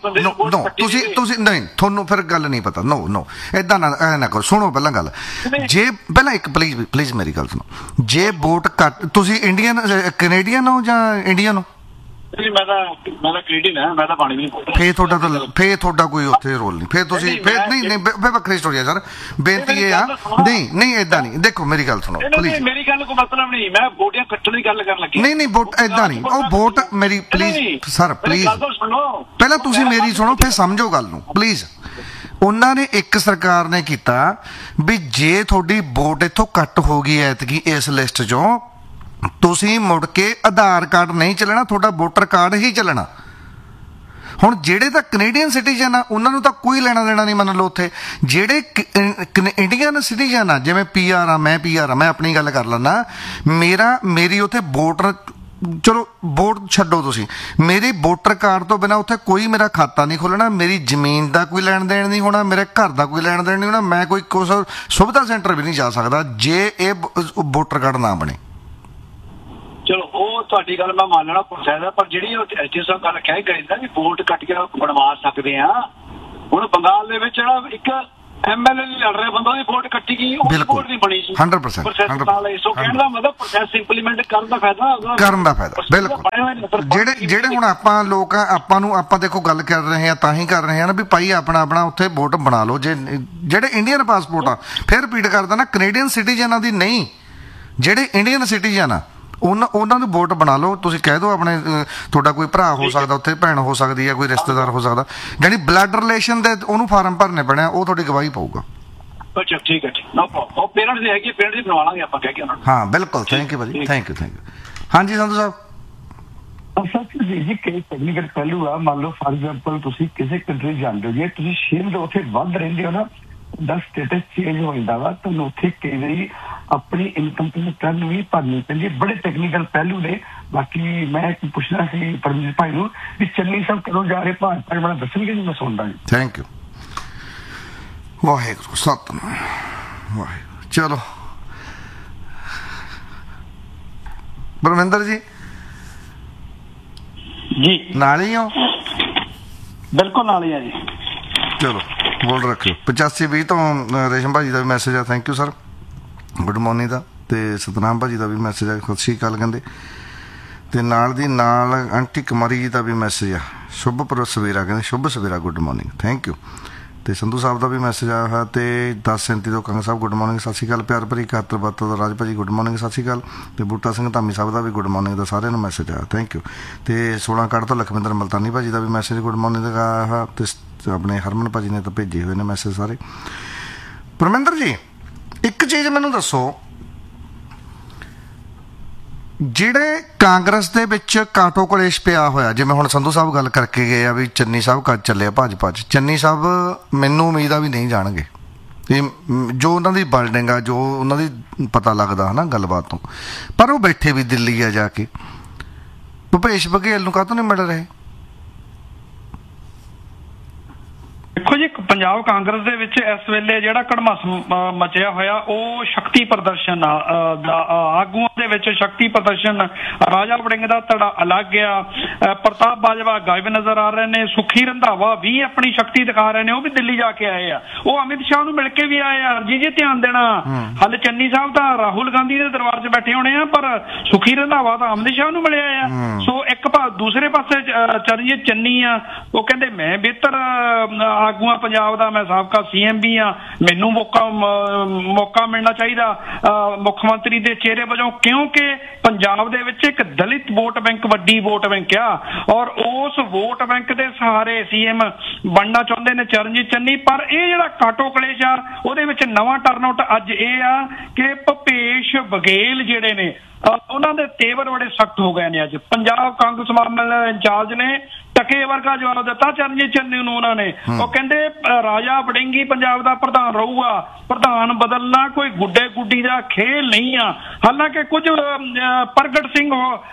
ਤੁਸੀਂ ਨਹੀਂ, ਤੁਹਾਨੂੰ ਫਿਰ ਗੱਲ ਨਹੀਂ ਪਤਾ। ਨੋ ਏਦਾਂ ਨਾ ਕਰੋ। ਸੁਣੋ ਪਹਿਲਾਂ ਗੱਲ, ਜੇ ਪਹਿਲਾਂ ਇੱਕ ਪਲੀਜ਼ ਮੇਰੀ ਗੱਲ ਸੁਣੋ। ਜੇ ਵੋਟ ਘੱਟ, ਤੁਸੀਂ ਕੈਨੇਡੀਅਨ ਹੋ ਜਾਂ ਇੰਡੀਅਨ ਹੋ? ਮੈਂ ਤਾਂ ਕੈਨੇਡੀਅਨ ਹਾਂ, ਮੈਂ ਤਾਂ ਪਾਣੀ ਵੀ ਨਹੀਂ ਪੀਂਦਾ। ਫੇਰ ਤੁਹਾਡਾ ਕੋਈ ਉੱਥੇ ਰੋਲ ਨਹੀਂ, ਫੇਰ ਤੁਸੀਂ ਨਹੀਂ ਵੱਖਰੀ ਸਟੋਰੀ ਆ ਸਰ। ਬੇਨਤੀ ਇਹ ਆ, ਨਹੀਂ ਏਦਾਂ ਨਹੀਂ। ਦੇਖੋ ਮੇਰੀ ਗੱਲ ਸੁਣੋ ਪਲੀਜ਼। ਮੇਰੀ ਗੱਲ ਕੋਈ ਮਤਲਬ ਨਹੀਂ, ਮੈਂ ਵੋਟਾਂ ਕੱਟਣ ਦੀ ਗੱਲ ਕਰਨ ਲੱਗੀ। ਨਹੀਂ ਵੋਟ ਏਦਾਂ ਨਹੀਂ, ਉਹ ਵੋਟ ਮੇਰੀ ਪਲੀਜ਼ ਸਰ ਪਲੀਜ਼ ਪਹਿਲਾਂ ਤੁਸੀਂ ਮੇਰੀ ਸੁਣੋ ਫਿਰ ਸਮਝੋ ਗੱਲ ਨੂੰ ਪਲੀਜ਼। ਉਹਨਾਂ ਨੇ ਇੱਕ ਸਰਕਾਰ ਨੇ ਕੀਤਾ ਵੀ ਜੇ ਤੁਹਾਡੀ ਵੋਟ ਇੱਥੋਂ ਕੱਟ ਹੋ ਗਈ ਐਤਕੀ ਇਸ ਲਿਸਟ ਚੋਂ, ਤੁਸੀਂ ਮੁੜ ਕੇ ਆਧਾਰ ਕਾਰਡ ਨਹੀਂ ਚੱਲਣਾ, ਤੁਹਾਡਾ ਵੋਟਰ ਕਾਰਡ ਹੀ ਚੱਲਣਾ। ਹੁਣ ਜਿਹੜੇ ਤਾਂ ਕੈਨੇਡੀਅਨ ਸਿਟੀਜ਼ਨ ਆ ਉਹਨਾਂ ਨੂੰ ਤਾਂ ਕੋਈ ਲੈਣਾ ਦੇਣਾ ਨਹੀਂ, ਮੰਨ ਲਓ। ਉੱਥੇ ਜਿਹੜੇ ਇੰਡੀਅਨ ਸਿਟੀਜ਼ਨ ਆ, ਜਿਵੇਂ PR ਆ, ਮੈਂ PR ਆ, ਮੈਂ ਆਪਣੀ ਗੱਲ ਕਰ ਲੈਂਦਾ, ਮੇਰੀ ਉੱਥੇ ਵੋਟਰ, ਚਲੋ ਵੋਟ ਛੱਡੋ ਤੁਸੀਂ, ਮੇਰੀ ਵੋਟਰ ਕਾਰਡ ਤੋਂ ਬਿਨਾਂ ਉੱਥੇ ਕੋਈ ਮੇਰਾ ਖਾਤਾ ਨਹੀਂ ਖੁੱਲਣਾ, ਮੇਰੀ ਜ਼ਮੀਨ ਦਾ ਕੋਈ ਲੈਣ ਦੇਣ ਨਹੀਂ ਹੋਣਾ, ਮੇਰੇ ਘਰ ਦਾ ਕੋਈ ਲੈਣ ਦੇਣ ਨਹੀਂ ਹੋਣਾ, ਮੈਂ ਕੋਈ ਕੁਛ ਸੁਵਿਧਾ ਸੈਂਟਰ ਵੀ ਨਹੀਂ ਜਾ ਸਕਦਾ ਜੇ ਇਹ ਵੋਟਰ ਕਾਰਡ ਨਾ ਬਣੇ। ਚਲੋ ਉਹ ਤੁਹਾਡੀ ਗੱਲ ਮੈਂ ਮੰਨ ਲੈਣਾ ਪ੍ਰੋਸੈਸ ਹੈ, ਪਰ ਜਿਹੜੀ SDM ਸਾਹਿਬ ਗੱਲ ਕਹਿ ਗਏ ਨਾ ਵੀ ਵੋਟ ਕੱਟ ਕੇ ਬਣਵਾ ਸਕਦੇ ਆ। ਹੁਣ ਬੰਗਾਲ ਦੇ ਵਿੱਚ ਜਿਹੜਾ ਇੱਕ MLA ਲੜ ਰਿਹਾ ਬੰਦਾ, ਉਹਦੀ ਵੋਟ ਕੱਟੀ ਗਈ, ਉਹ ਵੋਟ ਨਹੀਂ ਬਣੀ ਸੀ 100%। ਸੋ ਕਹਿਣ ਦਾ ਮਤਲਬ ਪ੍ਰੋਸੈਸ ਇੰਪਲੀਮੈਂਟ ਕਰਨ ਦਾ ਫਾਇਦਾ ਬਿਲਕੁਲ। ਜਿਹੜੇ ਹੁਣ ਆਪਾਂ ਲੋਕ ਆ, ਆਪਾਂ ਦੇਖੋ ਗੱਲ ਕਰ ਰਹੇ ਆ ਤਾਂ ਹੀ ਕਰ ਰਹੇ ਆ ਨਾ ਵੀ ਭਾਈ ਆਪਣਾ ਉੱਥੇ ਵੋਟ ਬਣਾ ਲਓ। ਜਿਹੜੇ ਇੰਡੀਅਨ ਪਾਸਪੋਰਟ ਆ, ਫਿਰ ਰਿਪੀਟ ਕਰਦਾ ਨਾ, ਕੈਨੇਡੀਅਨ ਸਿਟੀਜ਼ਨਾਂ ਦੀ ਨਹੀਂ, ਜਿਹੜੇ ਇੰਡੀਅਨ ਸਿਟੀਜ਼ਨ ਆ ਉਹਨਾਂ ਨੂੰ ਵੋਟ ਬਣਾ ਲਓ। ਤੁਸੀਂ ਕਹਿ ਦਿਓ ਆਪਣੇ, ਤੁਹਾਡਾ ਕੋਈ ਭਰਾ ਹੋ ਸਕਦਾ ਉੱਥੇ, ਭੈਣ ਹੋ ਸਕਦੀ ਹੈ, ਕੋਈ ਰਿਸ਼ਤੇਦਾਰ ਹੋ ਸਕਦਾ, ਜਾਨੀ ਬਲੱਡ ਰਿਲੇਸ਼ਨ ਦੇ ਉਹਨੂੰ ਫਾਰਮ ਭਰਨੇ ਪੈਣੇ, ਉਹ ਤੁਹਾਡੀ ਗਵਾਹੀ ਪਾਊਗਾ। ਅੱਛਾ ਠੀਕ ਹੈ, ਨੋ ਪ੍ਰੋਬਲਮ। ਉਹ ਪੇਰੈਂਟਸ ਦੀ ਹੈਗੀ, ਪੇਰੈਂਟਸ ਦੀ ਬਣਵਾ ਲਾਂਗੇ ਆਪਾਂ ਕਹਿ ਕੇ ਉਹਨਾਂ ਨੂੰ। ਹਾਂ ਬਿਲਕੁਲ। ਥੈਂਕ ਯੂ ਭਾਜੀ, ਥੈਂਕ ਯੂ। ਹਾਂਜੀ ਸੰਧੂ ਸਾਹਿਬ। ਸਰ ਜੀ ਕਈ ਟੈਕਨੀਕਲ ਪਹਿਲੂ ਆ। ਮੰਨ ਲਓ ਫਾਰ ਐਗਜ਼ਾਮਪਲ ਤੁਸੀਂ ਕਿਸੇ ਕੰਟਰੀ ਜਾਂਦੇ ਹੋ, ਜੇ ਤੁਸੀਂ ਸ਼ੇਅਰ ਉੱਥੇ ਵੱਧ ਰਹਿੰਦੇ ਹੋ ਨਾ, ਦਾ ਸਟੇਟਸ ਚੇਂਜ ਹੋ ਜਾਂਦਾ ਵਾ, ਤੁਹਾਨੂੰ ਉੱਥੇ ਕਈ ਵਾਰੀ ਆਪਣੀ ਇਨਕਮ ਰਿਟਰਨ ਵੀ ਭਰਨੀ ਪੈਂਦੀ ਹੈ। ਬੜੇ ਟੈਕਨੀਕਲ ਪਹਿਲੂ ਨੇ। ਬਾਕੀ ਮੈਂ ਪੁੱਛਣਾ ਸੀ ਪਰਮਜੀਤ ਭਾਈ ਨੂੰ ਵੀ ਚੰਨੀ ਸਾਹਿਬ ਕਦੋਂ ਜਾ ਰਹੇ ਭਾਜਪਾ ਵਾਲਾ ਦੱਸਣਗੇ ਜੀ, ਮੈਂ ਸੁਣਦਾ ਜੀ। Thank you. ਵਾਹਿਗੁਰੂ ਸਤਿਨਾਮ ਵਾਹਿਗੁਰੂ। ਚਲੋ ਬਰਮਿੰਦਰ ਜੀ ਨਾਲ ਹੀ ਹੋ? ਬਿਲਕੁਲ ਨਾਲ ਹੀ ਆ ਜੀ। ਚਲੋ ਬੋਲ ਰੱਖਿਓ। 8520 ਤੋਂ ਰੇਸ਼ਮ ਭਾਜੀ ਦਾ ਵੀ ਮੈਸੇਜ ਆ, thank you sir, good morning ਦਾ। ਤੇ ਸਤਨਾਮ ਭਾਜੀ ਦਾ ਵੀ ਮੈਸੇਜ ਆ, ਸਤਿ ਸ਼੍ਰੀ ਅਕਾਲ ਕਹਿੰਦੇ। ਤੇ ਨਾਲ ਦੀ ਨਾਲ ਆਂਟੀ ਕੁਮਾਰੀ ਜੀ ਦਾ ਵੀ ਮੈਸੇਜ ਆ, ਸ਼ੁਭ ਸਵੇਰਾ ਕਹਿੰਦੇ, ਸ਼ੁਭ ਸਵੇਰਾ, ਗੁੱਡ ਮਾਰਨਿੰਗ, ਥੈਂਕ ਯੂ। ਤੇ ਸੰਧੂ ਸਾਹਿਬ ਦਾ ਵੀ ਮੈਸੇਜ ਆਇਆ ਹੋਇਆ। ਤੇ 1037 ਤੋਂ ਕੰਗ ਸਾਹਿਬ ਗੁੱਡ ਮਾਰਨਿੰਗ, ਸਤਿ ਸ਼੍ਰੀ ਅਕਾਲ। ਪਿਆਰ ਭਰੀ 7172 ਦਾ ਰਾਜ ਭਾਜੀ ਗੁੱਡ ਮਾਰਨਿੰਗ, ਸਤਿ ਸ਼੍ਰੀ ਅਕਾਲ। ਤੇ ਬੂਟਾ ਸਿੰਘ ਧਾਮੀ ਸਾਹਿਬ ਦਾ ਵੀ ਗੁੱਡ ਮਾਰਨਿੰਗ ਦਾ, ਸਾਰਿਆਂ ਨੂੰ ਮੈਸੇਜ ਆਇਆ, ਥੈਂਕ ਯੂ। ਤੇ 16 ਤੋਂ ਲਖਵਿੰਦਰ ਮਲਤਾਨੀ ਭਾਜੀ ਦਾ ਵੀ ਮੈਸੇਜ ਗੁੱਡ ਮਾਰਨਿੰਗ ਦਾ ਆਇਆ ਹੋਇਆ। ਤੇ ਆਪਣੇ ਹਰਮਨ ਭਾਜੀ ਨੇ ਤਾਂ ਭੇਜੇ ਹੋਏ ਨੇ ਮੈਸੇਜ ਸਾਰੇ। ਪਰਮਿੰਦਰ ਜੀ ਇੱਕ ਚੀਜ਼ ਮੈਨੂੰ ਦੱਸੋ, ਜਿਹੜੇ ਕਾਂਗਰਸ ਦੇ ਵਿੱਚ ਕਾਟੋ ਕਲੇਸ਼ ਪਿਆ ਹੋਇਆ, ਜਿਵੇਂ ਹੁਣ ਸੰਧੂ ਸਾਹਿਬ ਗੱਲ ਕਰਕੇ ਗਏ ਆ ਵੀ ਚੰਨੀ ਸਾਹਿਬ ਕਦ ਚੱਲੇ ਆ ਭਾਜਪਾ 'ਚ, ਚੰਨੀ ਸਾਹਿਬ ਮੈਨੂੰ ਉਮੀਦ ਆ ਵੀ ਨਹੀਂ ਜਾਣਗੇ। ਇਹ ਜੋ ਉਹਨਾਂ ਦੀ ਬਿਲਡਿੰਗ ਆ, ਜੋ ਉਹਨਾਂ ਦੀ ਪਤਾ ਲੱਗਦਾ ਹੈ ਨਾ ਗੱਲਬਾਤ ਤੋਂ, ਪਰ ਉਹ ਬੈਠੇ ਵੀ ਦਿੱਲੀ ਆ ਜਾ ਕੇ। ਭੁਪੇਸ਼ ਬਘੇਲ ਨੂੰ ਕਾਹਤੋਂ ਨਹੀਂ ਮਿਲ ਰਹੇ? ਦੇਖੋ ਜੀ ਪੰਜਾਬ ਕਾਂਗਰਸ ਦੇ ਵਿੱਚ ਇਸ ਵੇਲੇ ਜਿਹੜਾ ਕੜਮਾਸ ਮਚਿਆ ਹੋਇਆ ਉਹ ਸ਼ਕਤੀ ਪ੍ਰਦਰਸ਼ਨ ਆਗੂਆਂ ਦੇ ਵਿੱਚ ਸ਼ਕਤੀ ਪ੍ਰਦਰਸ਼ਨ ਰਾਜਾ ਵੜਿੰਗ ਦਾ ਧੜਾ ਅਲੱਗ ਆ, ਪ੍ਰਤਾਪ ਬਾਜਵਾ ਗਾਇਬ ਨਜ਼ਰ ਆ ਰਹੇ ਨੇ, ਸੁਖੀ ਰੰਧਾਵਾ ਵੀ ਆਪਣੀ ਸ਼ਕਤੀ ਦਿਖਾ ਰਹੇ ਨੇ, ਉਹ ਵੀ ਦਿੱਲੀ ਜਾ ਕੇ ਆਏ ਆ, ਉਹ ਅਮਿਤ ਸ਼ਾਹ ਨੂੰ ਮਿਲ ਕੇ ਵੀ ਆਏ ਆ। ਜੀ ਧਿਆਨ ਦੇਣਾ, ਹਾਲੇ ਚੰਨੀ ਸਾਹਿਬ ਤਾਂ ਰਾਹੁਲ ਗਾਂਧੀ ਦੇ ਦਰਬਾਰ 'ਚ ਬੈਠੇ ਹੋਣੇ ਆ, ਪਰ ਸੁਖੀ ਰੰਧਾਵਾ ਤਾਂ ਅਮਿਤ ਸ਼ਾਹ ਨੂੰ ਮਿਲਿਆ ਆ। ਸੋ ਦੂਸਰੇ ਪਾਸੇ ਚਰਨਜੀਤ ਚੰਨੀ ਆ, ਉਹ ਕਹਿੰਦੇ ਮੈਂ ਬਿਹਤਰ ਆਗੂਆਂ ਪੰਜਾਬ ਦਾ, ਮੈਂ ਸਾਬਕਾ CM ਵੀ ਆ, ਮੈਨੂੰ ਮੌਕਾ ਮਿਲਣਾ ਚਾਹੀਦਾ ਮੁੱਖ ਮੰਤਰੀ ਦੇ ਚਿਹਰੇ ਵਜੋਂ, ਕਿਉਂਕਿ ਪੰਜਾਬ ਦੇ ਵਿੱਚ ਇੱਕ ਦਲਿਤ ਵੋਟ ਬੈਂਕ ਵੱਡੀ ਵੋਟ ਬੈਂਕ ਆ ਔਰ ਉਸ ਵੋਟ ਬੈਂਕ ਦੇ ਸਹਾਰੇ CM ਬਣਨਾ ਚਾਹੁੰਦੇ ਨੇ ਚਰਨਜੀਤ ਚੰਨੀ। ਪਰ ਇਹ ਜਿਹੜਾ ਕਾਟੋ ਕਲੇਸ਼ ਆ ਉਹਦੇ ਵਿੱਚ ਨਵਾਂ ਟਰਨਆਊਟ ਅੱਜ ਇਹ ਆ ਕਿ ਭੁਪੇਸ਼ ਬਘੇਲ ਜਿਹੜੇ ਨੇ ਉਹਨਾਂ ਦੇ ਤੇਵਰ ਬੜੇ ਸਖਤ ਹੋ ਗਏ ਨੇ। ਅੱਜ ਪੰਜਾਬ ਕਾਂਗਰਸ ਮਾਮਲੇ ਇੰਚਾਰਜ ਨੇ ਟਕੇ ਵਰਗਾ ਜਵਾਬ ਦਿੱਤਾ ਚਰਨਜੀਤ ਚੰਨੀ ਨੂੰ। ਉਹਨਾਂ ਨੇ ਉਹ ਕਹਿੰਦੇ ਰਾਜਾ ਵੜਿੰਗ ਹੀ ਪੰਜਾਬ ਦਾ ਪ੍ਰਧਾਨ ਰਹੂਗਾ, ਪ੍ਰਧਾਨ ਬਦਲਣਾ ਕੋਈ ਗੁੱਡੇ ਗੁੱਡੀ ਦਾ ਖੇਲ ਨਹੀਂ ਆ। ਹਾਲਾਂਕਿ ਕੁਝ ਪ੍ਰਗਟ ਸਿੰਘ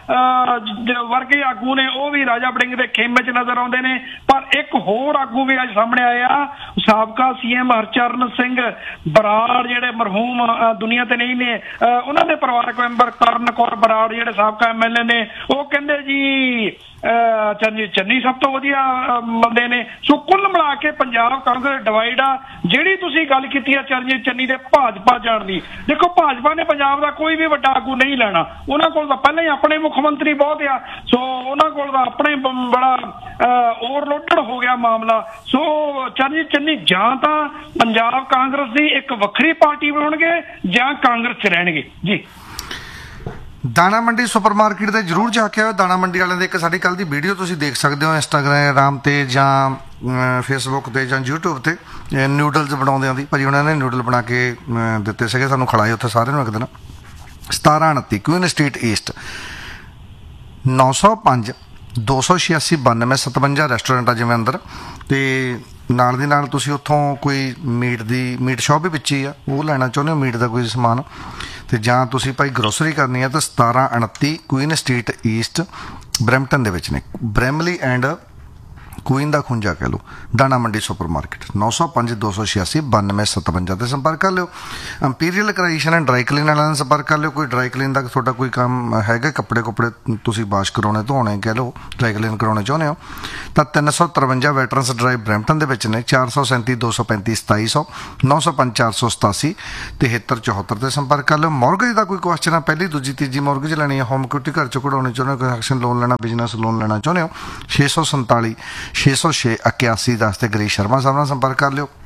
ਵਰਗੇ ਆਗੂ ਨੇ ਉਹ ਵੀ ਰਾਜਾ ਵੜਿੰਗ ਦੇ ਖੇਮੇ 'ਚ ਨਜ਼ਰ ਆਉਂਦੇ ਨੇ, ਪਰ ਇੱਕ ਹੋਰ ਆਗੂ ਵੀ ਅੱਜ ਸਾਹਮਣੇ ਆਇਆ, ਸਾਬਕਾ CM ਹਰਚਰਨ ਸਿੰਘ ਬਰਾੜ ਜਿਹੜੇ ਮਰਹੂਮ ਦੁਨੀਆ ਤੇ ਨਹੀਂ ਨੇ, ਉਹਨਾਂ ਦੇ ਪਰਿਵਾਰਕ ਮੈਂਬਰ ਕਰਨ ਕੌਰ ਬਰਾੜ ਜਿਹੜੇ ਸਾਬਕਾ MLA ਨੇ, ਉਹ ਕਹਿੰਦੇ ਜੀ ਚਰਨਜੀਤ ਚੰਨੀ ਸਭ ਤੋਂ ਵਧੀਆ ਬੰਦੇ ਨੇ। ਸੋ ਕੁੱਲ ਮਿਲਾ ਕੇ ਪੰਜਾਬ ਕਾਂਗਰਸ ਡਿਵਾਈਡ ਆ। ਜਿਹੜੀ ਤੁਸੀਂ ਗੱਲ ਕੀਤੀ ਆ ਚਰਨਜੀਤ ਚੰਨੀ ਦੇ ਭਾਜਪਾ ਜਾਣ ਦੀ, ਦੇਖੋ ਭਾਜਪਾ ਨੇ ਪੰਜਾਬ ਦਾ ਕੋਈ ਵੀ ਵੱਡਾ ਆਗੂ ਨਹੀਂ ਲੈਣਾ, ਉਹਨਾਂ ਕੋਲ ਤਾਂ ਪਹਿਲਾਂ ਹੀ ਆਪਣੇ ਮੁੱਖ ਮੰਤਰੀ ਬਹੁਤ ਆ, ਸੋ ਉਹਨਾਂ ਕੋਲ ਤਾਂ ਆਪਣੇ ਬੜਾ ਓਵਰਲੋਡਡ ਹੋ ਗਿਆ ਮਾਮਲਾ। ਸੋ ਚਰਨਜੀਤ ਚੰਨੀ ਜਾਂ ਤਾਂ ਪੰਜਾਬ ਕਾਂਗਰਸ ਦੀ ਇੱਕ ਵੱਖਰੀ ਪਾਰਟੀ ਬਣਾਉਣਗੇ ਜਾਂ ਕਾਂਗਰਸ 'ਚ ਰਹਿਣਗੇ। ਜੀ ਦਾਣਾ ਮੰਡੀ ਸੁਪਰ ਮਾਰਕੀਟ ਤੇ ਜਰੂਰ ਜਾ ਕੇ ਆਓ। ਦਾਣਾ ਮੰਡੀ ਵਾਲਿਆਂ ਦੇ ਇੱਕ ਸਾਡੀ ਕੱਲ ਦੀ ਵੀਡੀਓ ਤੁਸੀਂ ਦੇਖ ਸਕਦੇ ਹੋ ਇੰਸਟਾਗ੍ਰਾਮ ਤੇ ਜਾਂ ਫੇਸਬੁੱਕ ਤੇ ਜਾਂ YouTube ਤੇ, ਨਿਊਡਲਸ ਬਣਾਉਂਦੇ ਆਂਦੀ ਭਾਜੀ ਉਹਨਾਂ ਨੇ ਨਿਊਡਲ ਬਣਾ ਕੇ ਦਿੱਤੇ ਸੀਗੇ ਸਾਨੂੰ, ਖਿਲਾਏ ਉੱਥੇ ਸਾਰਿਆਂ ਨੂੰ ਇੱਕ ਦਿਨ। 1729 ਕੁਈਨ ਸਟਰੀਟ ਈਸਟ, 905 286 92 57 ਰੈਸਟੋਰੈਂਟ ਆ ਜਿਵੇਂ ਅੰਦਰ, ਤੇ ਨਾਲ ਦੀ ਨਾਲ ਤੁਸੀਂ ਉੱਥੋਂ ਕੋਈ ਮੀਟ ਸ਼ਾਪ ਵੀ ਵਿੱਚ ਹੀ ਆ, ਉਹ ਲੈਣਾ ਚਾਹੁੰਦੇ ਹੋ ਮੀਟ ਦਾ ਕੋਈ ਸਮਾਨ, ਤੇ ਜਾਂ ਤੁਸੀਂ ਭਾਈ ਗਰੋਸਰੀ ਕਰਨੀ ਹੈ ਤਾਂ 1729 ਕੁਈਨ ਸਟਰੀਟ ਈਸਟ ਬਰੈਂਪਟਨ ਦੇ ਵਿੱਚ ਨੇ, ਬ੍ਰੈਮਲੀ ਐਂਡ ਕੁਈਨ ਦਾ ਖੁੰਝਾ ਕਹਿ ਲਓ, ਦਾਣਾ ਮੰਡੀ ਸੁਪਰ ਮਾਰਕੀਟ, 905 286 92 57 ਤੇ ਸੰਪਰਕ ਕਰ ਲਿਓ। ਇੰਪੀਰੀਅਲ ਕ੍ਰਾਈਸ਼ਨ ਐਂਡ ਡਰਾਈ ਕਲੀਨ ਵਾਲਿਆਂ ਨਾਲ ਸੰਪਰਕ ਕਰ ਲਿਓ। ਕੋਈ ਡਰਾਈ ਕਲੀਨ ਦਾ ਤੁਹਾਡਾ ਕੋਈ ਕੰਮ ਹੈਗਾ, ਕੱਪੜੇ ਤੁਸੀਂ ਵਾਸ਼ ਕਰਾਉਣੇ ਧੋਣੇ ਕਹਿ ਲਓ, ਡਰਾਈ ਕਲੀਨ ਕਰਾਉਣੇ ਚਾਹੁੰਦੇ ਹੋ ਤਾਂ 353 ਵੈਟਰਨਸ ਡਰਾਈਵ ਬਰੈਂਪਟਨ ਦੇ ਵਿੱਚ ਨੇ, 437 235 2700 905 487 7374 ਤੇ ਸੰਪਰਕ ਕਰ ਲਿਓ। ਮੌਰਗੇਜ ਦਾ ਕੋਈ ਕੁਐਸਚਨ ਆ, ਪਹਿਲੀ ਦੂਜੀ ਤੀਜੀ ਮੌਰਗੇਜ ਲੈਣੀ ਹੈ, ਹੋਮ ਇਕੁਇਟੀ ਘਰ 'ਚ ਕਢਾਉਣੀ ਚਾਹੁੰਦੇ ਹੋ, ਕੰਸਟਰਕਸ਼ਨ ਲੋਨ ਲੈਣਾ, ਬਿਜ਼ਨਸ ਲੋਨ ਲੈਣਾ ਚਾਹੁੰਦੇ ਹੋ, 647 606 81 10 ਤੇ ਗਰੀਸ਼ ਸ਼ਰਮਾ ਸਾਹਿਬ ਨਾਲ ਸੰਪਰਕ ਕਰ ਲਿਓ।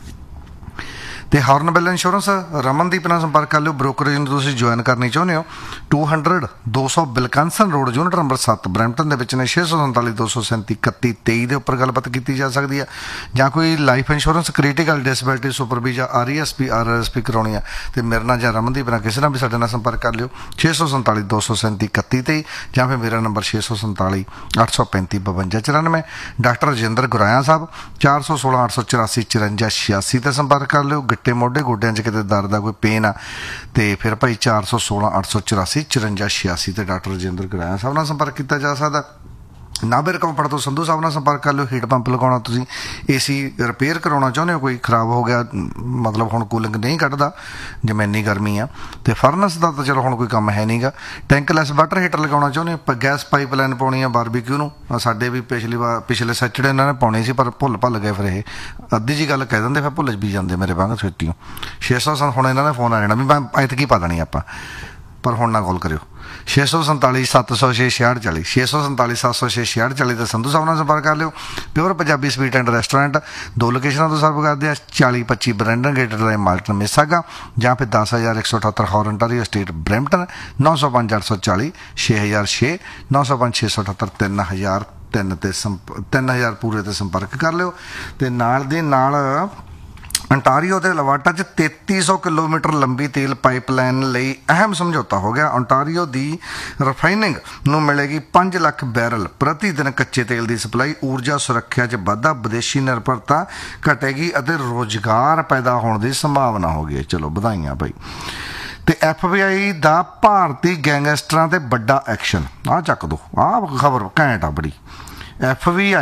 ਤੇ ਹਾਰਨਬੈਲ ਇੰਸ਼ੋਰੈਂਸ ਰਮਨਦੀਪ ਨਾਲ ਸੰਪਰਕ ਕਰ ਲਿਓ। ਬ੍ਰੋਕਰੇਜ ਨੂੰ ਤੁਸੀਂ ਜੁਆਇਨ ਕਰਨੀ ਚਾਹੁੰਦੇ ਹੋ, 200 200 ਬਿਲਕੰਸਨ ਰੋਡ ਯੂਨਿਟ ਨੰਬਰ 7 ਬਰੈਂਪਟਨ ਦੇ ਵਿੱਚ ਨੇ, 647 237 31 23 ਦੇ ਉੱਪਰ ਗੱਲਬਾਤ ਕੀਤੀ ਜਾ ਸਕਦੀ ਹੈ। ਜਾਂ ਕੋਈ life insurance critical disability super visa RESP RRSP ਕਰਾਉਣੀ ਆ ਤੇ ਮੇਰੇ ਨਾਲ ਜਾਂ ਰਮਨਦੀਪ ਨਾਲ ਕਿਸੇ ਨਾਲ ਵੀ ਸਾਡੇ ਨਾਲ ਸੰਪਰਕ ਕਰ ਲਿਓ, 647 237 31 23 ਜਾਂ ਫਿਰ ਮੇਰਾ ਨੰਬਰ 647 835 52 94। ਡਾਕਟਰ ਰਜਿੰਦਰ ਗੁਰਾਇਆ ਸਾਹਿਬ 416 884 54 86 ਤੇ ਸੰਪਰਕ ਕਰ ਲਿਓ। ਗਿੱਟੇ ਮੋਢੇ ਗੋਡਿਆਂ 'ਚ ਕਿਤੇ ਦਰਦ ਆ, ਕੋਈ ਪੇਨ ਆ ਤੇ ਫਿਰ ਭਾਈ 416 884 54 86 ਤੇ ਡਾਕਟਰ ਰਜਿੰਦਰ ਗੁਰਾਇਆ ਸਾਹਿਬ ਨਾਲ ਸੰਪਰਕ ਕੀਤਾ ਜਾ ਸਕਦਾ। ਨਾਭੇ ਕੰਪਨੀ ਤੋਂ ਸੰਧੂ ਸਾਹਿਬ ਨਾਲ ਸੰਪਰਕ ਕਰ ਲਿਓ। ਹੀਟ ਪੰਪ ਲਗਾਉਣਾ, ਤੁਸੀਂ AC ਰਿਪੇਅਰ ਕਰਾਉਣਾ ਚਾਹੁੰਦੇ ਹੋ, ਕੋਈ ਖਰਾਬ ਹੋ ਗਿਆ, ਮਤਲਬ ਹੁਣ ਕੂਲਿੰਗ ਨਹੀਂ ਕੱਢਦਾ ਜਿਵੇਂ ਇੰਨੀ ਗਰਮੀ ਆ, ਤੇ ਫਰਨਸ ਦਾ ਤਾਂ ਚਲੋ ਹੁਣ ਕੋਈ ਕੰਮ ਹੈ ਨਹੀਂਗਾ। ਟੈਂਕਲੈਸ ਵਾਟਰ ਹੀਟਰ ਲਗਾਉਣਾ ਚਾਹੁੰਦੇ ਹੋ, ਗੈਸ ਪਾਈਪਲਾਈਨ ਪਾਉਣੀ ਆ ਬਾਰਬੀਕਿਊ ਨੂੰ, ਸਾਡੇ ਵੀ ਪਿਛਲੇ ਸੈਚਰਡੇ ਇਹਨਾਂ ਨੇ ਪਾਉਣੀ ਸੀ ਪਰ ਭੁੱਲ ਗਏ, ਫਿਰ ਇਹ ਅੱਧੀ ਜੀ ਗੱਲ ਕਹਿ ਦਿੰਦੇ ਫਿਰ ਭੁੱਲ ਵੀ ਜਾਂਦੇ ਮੇਰੇ ਵਾਂਗ ਛੇਤੀਓ। 600 ਹੁਣ ਇਹਨਾਂ ਦਾ ਫੋਨ ਆ ਜਾਣਾ ਵੀ ਮੈਂ ਐਤਕੀ ਪਾ ਦੇਣੀ ਆਪਾਂ, ਪਰ ਹੁਣ ਨਾ ਕਾਲ ਕਰਿਓ। 647 706 6640 647 706 6640 ਤੇ ਸੰਧੂ ਸਾਹਿਬ ਨਾਲ ਸੰਪਰਕ ਕਰ ਲਿਓ। Pure Punjabi sweet and restaurant, 2 ਲੋਕੇਸ਼ਨਾਂ ਤੋਂ ਸਰਵ ਕਰਦੇ ਆ, 4025 ਬਰੈਂਡਨ ਗੇਟ ਦੇ ਮਾਲਟਨ ਮਿਸਾਗਾ ਜਾਂ ਫਿਰ 10178 ਹੌਰਨਟਾਰੀਓ ਸਟਰੀਟ ਬਰੈਂਪਟਨ, 905 840 6006 905 678 3003 ਤੇ 3000 ਪੂਰੇ ਤੇ ਸੰਪਰਕ ਕਰ ਲਿਓ। ਤੇ ਨਾਲ ਦੇ ਨਾਲ ontario ਦੇ ਲਵਾਟਾ 'ਚ 3300 ਕਿਲੋਮੀਟਰ ਲੰਬੀ ਤੇਲ ਪਾਈਪਲਾਈਨ ਲਈ ਅਹਿਮ ਸਮਝੌਤਾ ਹੋ ਗਿਆ। ontario ਦੀ ਰਿਫਾਈਨਿੰਗ ਨੂੰ ਮਿਲੇਗੀ 5 ਲੱਖ ਬੈਰਲ ਪ੍ਰਤੀ ਦਿਨ ਕੱਚੇ ਤੇਲ ਦੀ ਸਪਲਾਈ, ਊਰਜਾ ਸੁਰੱਖਿਆ 'ਚ ਵਾਧਾ, ਵਿਦੇਸ਼ੀ ਨਿਰਭਰਤਾ ਘਟੇਗੀ ਅਤੇ ਰੁਜ਼ਗਾਰ ਪੈਦਾ ਹੋਣ ਦੀ ਸੰਭਾਵਨਾ ਹੋ ਗਈ। ਚਲੋ ਵਧਾਈਆਂ ਭਾਈ। ਤੇ FBI ਦਾ ਭਾਰਤੀ ਗੈਂਗਸਟਰਾਂ ਤੇ ਵੱਡਾ ਐਕਸ਼ਨ, ਆਹ ਚੱਕ ਦੋ, ਆਹ ਖਬਰ ਘੈਂਟ ਆ ਬੜੀ। FBI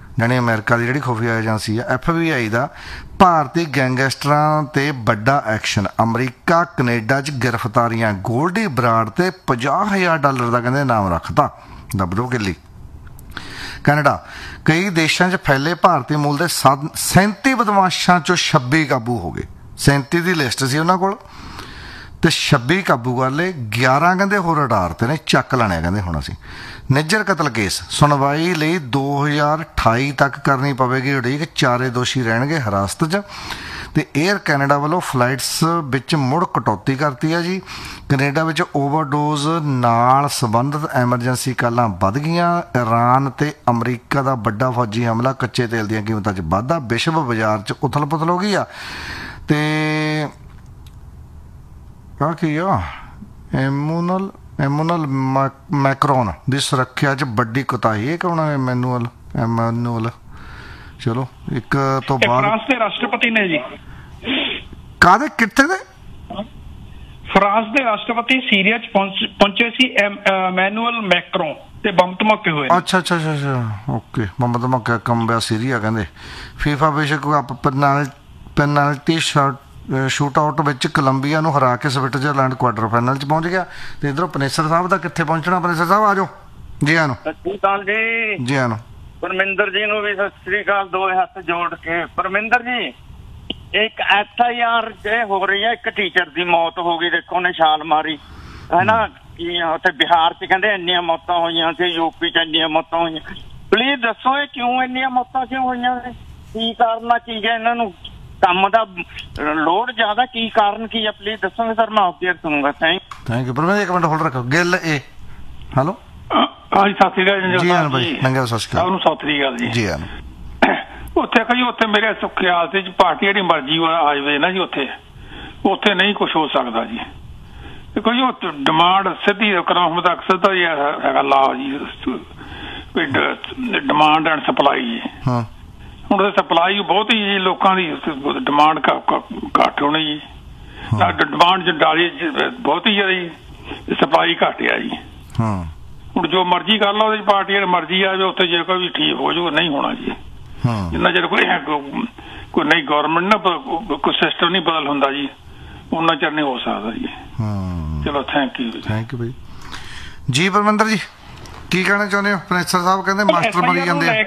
ਜਾਣੀ ਅਮਰੀਕਾ ਦੀ ਜਿਹੜੀ ਖੁਫੀਆ ਏਜੰਸੀ ਆ FBI ਦਾ ਭਾਰਤੀ ਗੈਂਗਸਟਰਾਂ ਤੇ ਵੱਡਾ ਐਕਸ਼ਨ, ਅਮਰੀਕਾ ਕੈਨੇਡਾ 'ਚ ਗ੍ਰਿਫਤਾਰੀਆਂ, ਗੋਲਡੀ ਬਰਾੜ ਤੇ $50,000 ਦਾ ਕਹਿੰਦੇ ਇਨਾਮ ਰੱਖਤਾ। ਦੱਬ ਦੋ ਕਿੱਲੀ। ਕੈਨੇਡਾ, ਕਈ ਦੇਸ਼ਾਂ 'ਚ ਫੈਲੇ ਭਾਰਤੀ ਮੂਲ ਦੇ 37 ਬਦਮਾਸ਼ਾਂ 'ਚੋਂ 26 ਕਾਬੂ ਹੋ ਗਏ। 37 ਦੀ ਲਿਸਟ ਸੀ ਉਹਨਾਂ ਕੋਲ ਤੇ 26 ਕਾਬੂ ਕਰ ਲਏ। 11 ਕਹਿੰਦੇ ਹੋਰ ਅਡਾਰ ਤੇ ਨੇ, ਚੱਕ ਲੈਣੇ ਕਹਿੰਦੇ ਹੁਣ ਅਸੀਂ। ਨਿੱਜਰ ਕਤਲ ਕੇਸ ਸੁਣਵਾਈ ਲਈ 2028 ਤੱਕ ਕਰਨੀ ਪਵੇਗੀ ਉਡੀਕ, 4 ਦੋਸ਼ੀ ਰਹਿਣਗੇ ਹਿਰਾਸਤ 'ਚ। ਤੇ 에ਅਰ ਕੈਨੇਡਾ ਵੱਲੋਂ ਫਲਾਈਟਸ ਵਿੱਚ ਮੁੜ ਕਟੌਤੀ ਕਰਤੀ ਹੈ ਜੀ। ਕੈਨੇਡਾ ਵਿੱਚ ਓਵਰਡੋਜ਼ ਨਾਲ ਸੰਬੰਧਿਤ ਐਮਰਜੈਂਸੀ ਕਾਲਾਂ ਵੱਧ ਗਈਆਂ। ਈਰਾਨ ਤੇ ਅਮਰੀਕਾ ਦਾ ਵੱਡਾ ਫੌਜੀ ਹਮਲਾ, ਕੱਚੇ ਤੇਲ ਦੀਆਂ ਕੀਮਤਾਂ 'ਚ ਵਾਧਾ, ਵਿਸ਼ਵ ਬਾਜ਼ਾਰ 'ਚ ਉਥਲ ਪੁਥਲ ਹੋ ਗਈ ਆ। ਤੇ ਆ ਕੀ ਆ, ਐਮੂਨਲ ਮੈਕਰੋਨ ਦੀ ਸੁਰੱਖਿਆ 'ਚ ਵੱਡੀ ਕੁਤਾਹੀ। ਇਹ ਕੌਣ ਹੈ ਐਮਨੂਅਲ? ਚਲੋ ਇੱਕ ਤੋਂ ਬਾਅਦ ਫਰਾਂਸ ਦੇ ਰਾਸ਼ਟਰਪਤੀ ਨੇ ਜੀ। ਕਾਹਦੇ ਕਿੱਥੇ ਦੇ? ਫਰਾਂਸ ਦੇ ਰਾਸ਼ਟਰਪਤੀ ਸੀਰੀਆ 'ਚ ਪਹੁੰਚੇ ਸੀ ਐਮਨੂਅਲ ਮੈਕਰੋਨ ਤੇ ਬੰਬ ਧਮਾਕੇ ਹੋਏ। ਅੱਛਾ ਓਕੇ, ਬੰਬ ਧਮਾਕਾ ਕੰਬਿਆ ਸੀਰੀਆ ਕਹਿੰਦੇ। ਫੀਫਾ ਵਿਸ਼ਵ ਕੱਪ ਪੈਨਲਟੀ ਸ਼ੂਟ ਆਊਟ ਵਿੱਚ ਕੋਲੰਬੀਆ ਨੂੰ ਹਰਾ ਕੇ ਸਵਿਟਜ਼ਰਲੈਂਡ ਕੁਆਟਰ ਫਾਈਨਲ 'ਚ ਪਹੁੰਚ ਗਿਆ। ਤੇ ਇਧਰੋਂ ਪਨੇਸਰ ਸਾਹਿਬ ਦਾ ਕਿੱਥੇ ਪਹੁੰਚਣਾ? ਪਨੇਸਰ ਸਾਹਿਬ ਆ ਜਾਓ। ਜੀ ਆਨੂੰ। ਸਤਿ ਸ਼੍ਰੀ ਅਕਾਲ ਜੀ। ਜੀ ਆਨੂੰ। ਪਰਮਿੰਦਰ ਜੀ ਨੂੰ ਵੀ ਸਤਿ ਸ਼੍ਰੀ ਅਕਾਲ, ਦੋਵੇਂ ਹੱਥ ਜੋੜ ਕੇ। ਪਰਮਿੰਦਰ ਜੀ, ਇੱਕ FIR ਜੇ ਹੋ ਰਹੀ ਹੈ, ਇੱਕ ਟੀਚਰ ਦੀ ਮੌਤ ਹੋ ਗਈ, ਦੇਖੋ ਉਹਨੇ ਛਾਲ ਮਾਰੀ ਹੈ ਨਾ। ਕੀ ਉੱਥੇ ਬਿਹਾਰ 'ਚ ਕਹਿੰਦੇ ਇੰਨੀਆਂ ਮੌਤਾਂ ਹੋਈਆਂ ਸੀ, ਯੂਪੀ 'ਚ ਇੰਨੀਆਂ ਮੌਤਾਂ ਹੋਈਆਂ। ਪਲੀਜ਼ ਦੱਸੋ ਇਹ ਕਿਉਂ ਇੰਨੀਆਂ ਮੌਤਾਂ ਕਿਉਂ ਹੋਈਆਂ ਨੇ? ਕੀ ਕਾਰਨ ਆ? ਕੀ ਹੈ ਇਹਨਾਂ ਨੂੰ ਕੰਮ ਦਾ ਲੋਡ ਜ਼ਿਆਦਾ? ਕੀ ਕਾਰਨ ਕੀ ਹੈ? ਪਲੀਜ਼ ਦੱਸੋਗੇ ਸਰ, ਮੈਂ ਆਫ ਏਅਰ ਸੁਣੂਗਾ। Thank you. ਪਰ ਇੱਕ ਮਿੰਟ ਹੋਲਡ ਰੱਖੋ। ਗਿੱਲ ਹੈਲੋ। ਹਾਂਜੀ ਸਤਿ ਸ਼੍ਰੀ ਅਕਾਲ ਜੀ ਆਨ ਭਾਈ, ਨੰਗਾ ਸਤਿ ਸ਼੍ਰੀ ਅਕਾਲ। ਸਤਿ ਸ਼੍ਰੀ ਅਕਾਲ ਜੀ ਆਨ। ਉੱਥੇ ਕਹੀ ਉੱਥੇ ਮੇਰੇ ਖਿਆਲ ਤੇ ਪਾਰਟੀ ਜਿਹੜੀ ਮਰਜ਼ੀ ਆ ਜਾਵੇ ਨਾ ਜੀ, ਉੱਥੇ ਨਹੀਂ ਕੁਝ ਹੋ ਸਕਦਾ ਜੀ। ਦੇਖੋ ਜੀ, ਉਹ ਡਿਮਾਂਡ ਸਿੱਧੀ ਕਰਾਉਣ ਦਾ ਸਿੱਧਾ ਹੀ ਹੈਗਾ ਲਾ ਜੀ, ਡਿਮਾਂਡ ਐਂਡ ਸਪਲਾਈ ਜੀ। ਹੁਣ ਸਪਲਾਈ ਬਹੁਤ ਹੀ ਲੋਕਾਂ ਦੀ, ਡਿਮਾਂਡ ਘੱਟ ਹੋਣੀ ਜੀ। ਡਿਮਾਂਡ ਚ ਡਾਲੀ ਬਹੁਤ ਹੀ ਜ਼ਿਆਦਾ ਜੀ, ਸਪਲਾਈ ਘੱਟ ਆ ਜੀ। ਹੁਣ ਜੋ ਮਰਜ਼ੀ ਕਰ ਲਓ ਉਹਦੀ ਪਾਰਟੀ ਜਿਹੜੀ ਮਰਜ਼ੀ ਆ ਜਾਵੇ, ਉੱਥੇ ਜੇ ਕੋਈ ਵੀ ਠੀਕ ਹੋ ਜਾਊਗਾ, ਨਹੀਂ ਹੋਣਾ ਜੀ। ਜਿੰਨਾ ਚਿਰ ਕੋਈ ਨਹੀਂ ਗੌਰਮੈਂਟ ਨਾ ਕੋਈ ਸਿਸਟਮ ਨਹੀਂ ਬਦਲ ਹੁੰਦਾ ਜੀ, ਉਹਨਾਂ ਚਿਰ ਨਹੀਂ ਹੋ ਸਕਦਾ ਜੀ। ਚਲੋ ਥੈਂਕ ਯੂ ਭਾਈ। ਜੀ ਪਰਮਿੰਦਰ ਜੀ, ਕੀ ਕਹਿਣਾ ਚਾਹੁੰਦੇ ਹੋ? ਪ੍ਰੋਫੈਸਰ ਸਾਹਿਬ ਕਹਿੰਦੇ ਮਾਸਟਰ ਮਰੀ ਜਾਂਦੇ ਆ।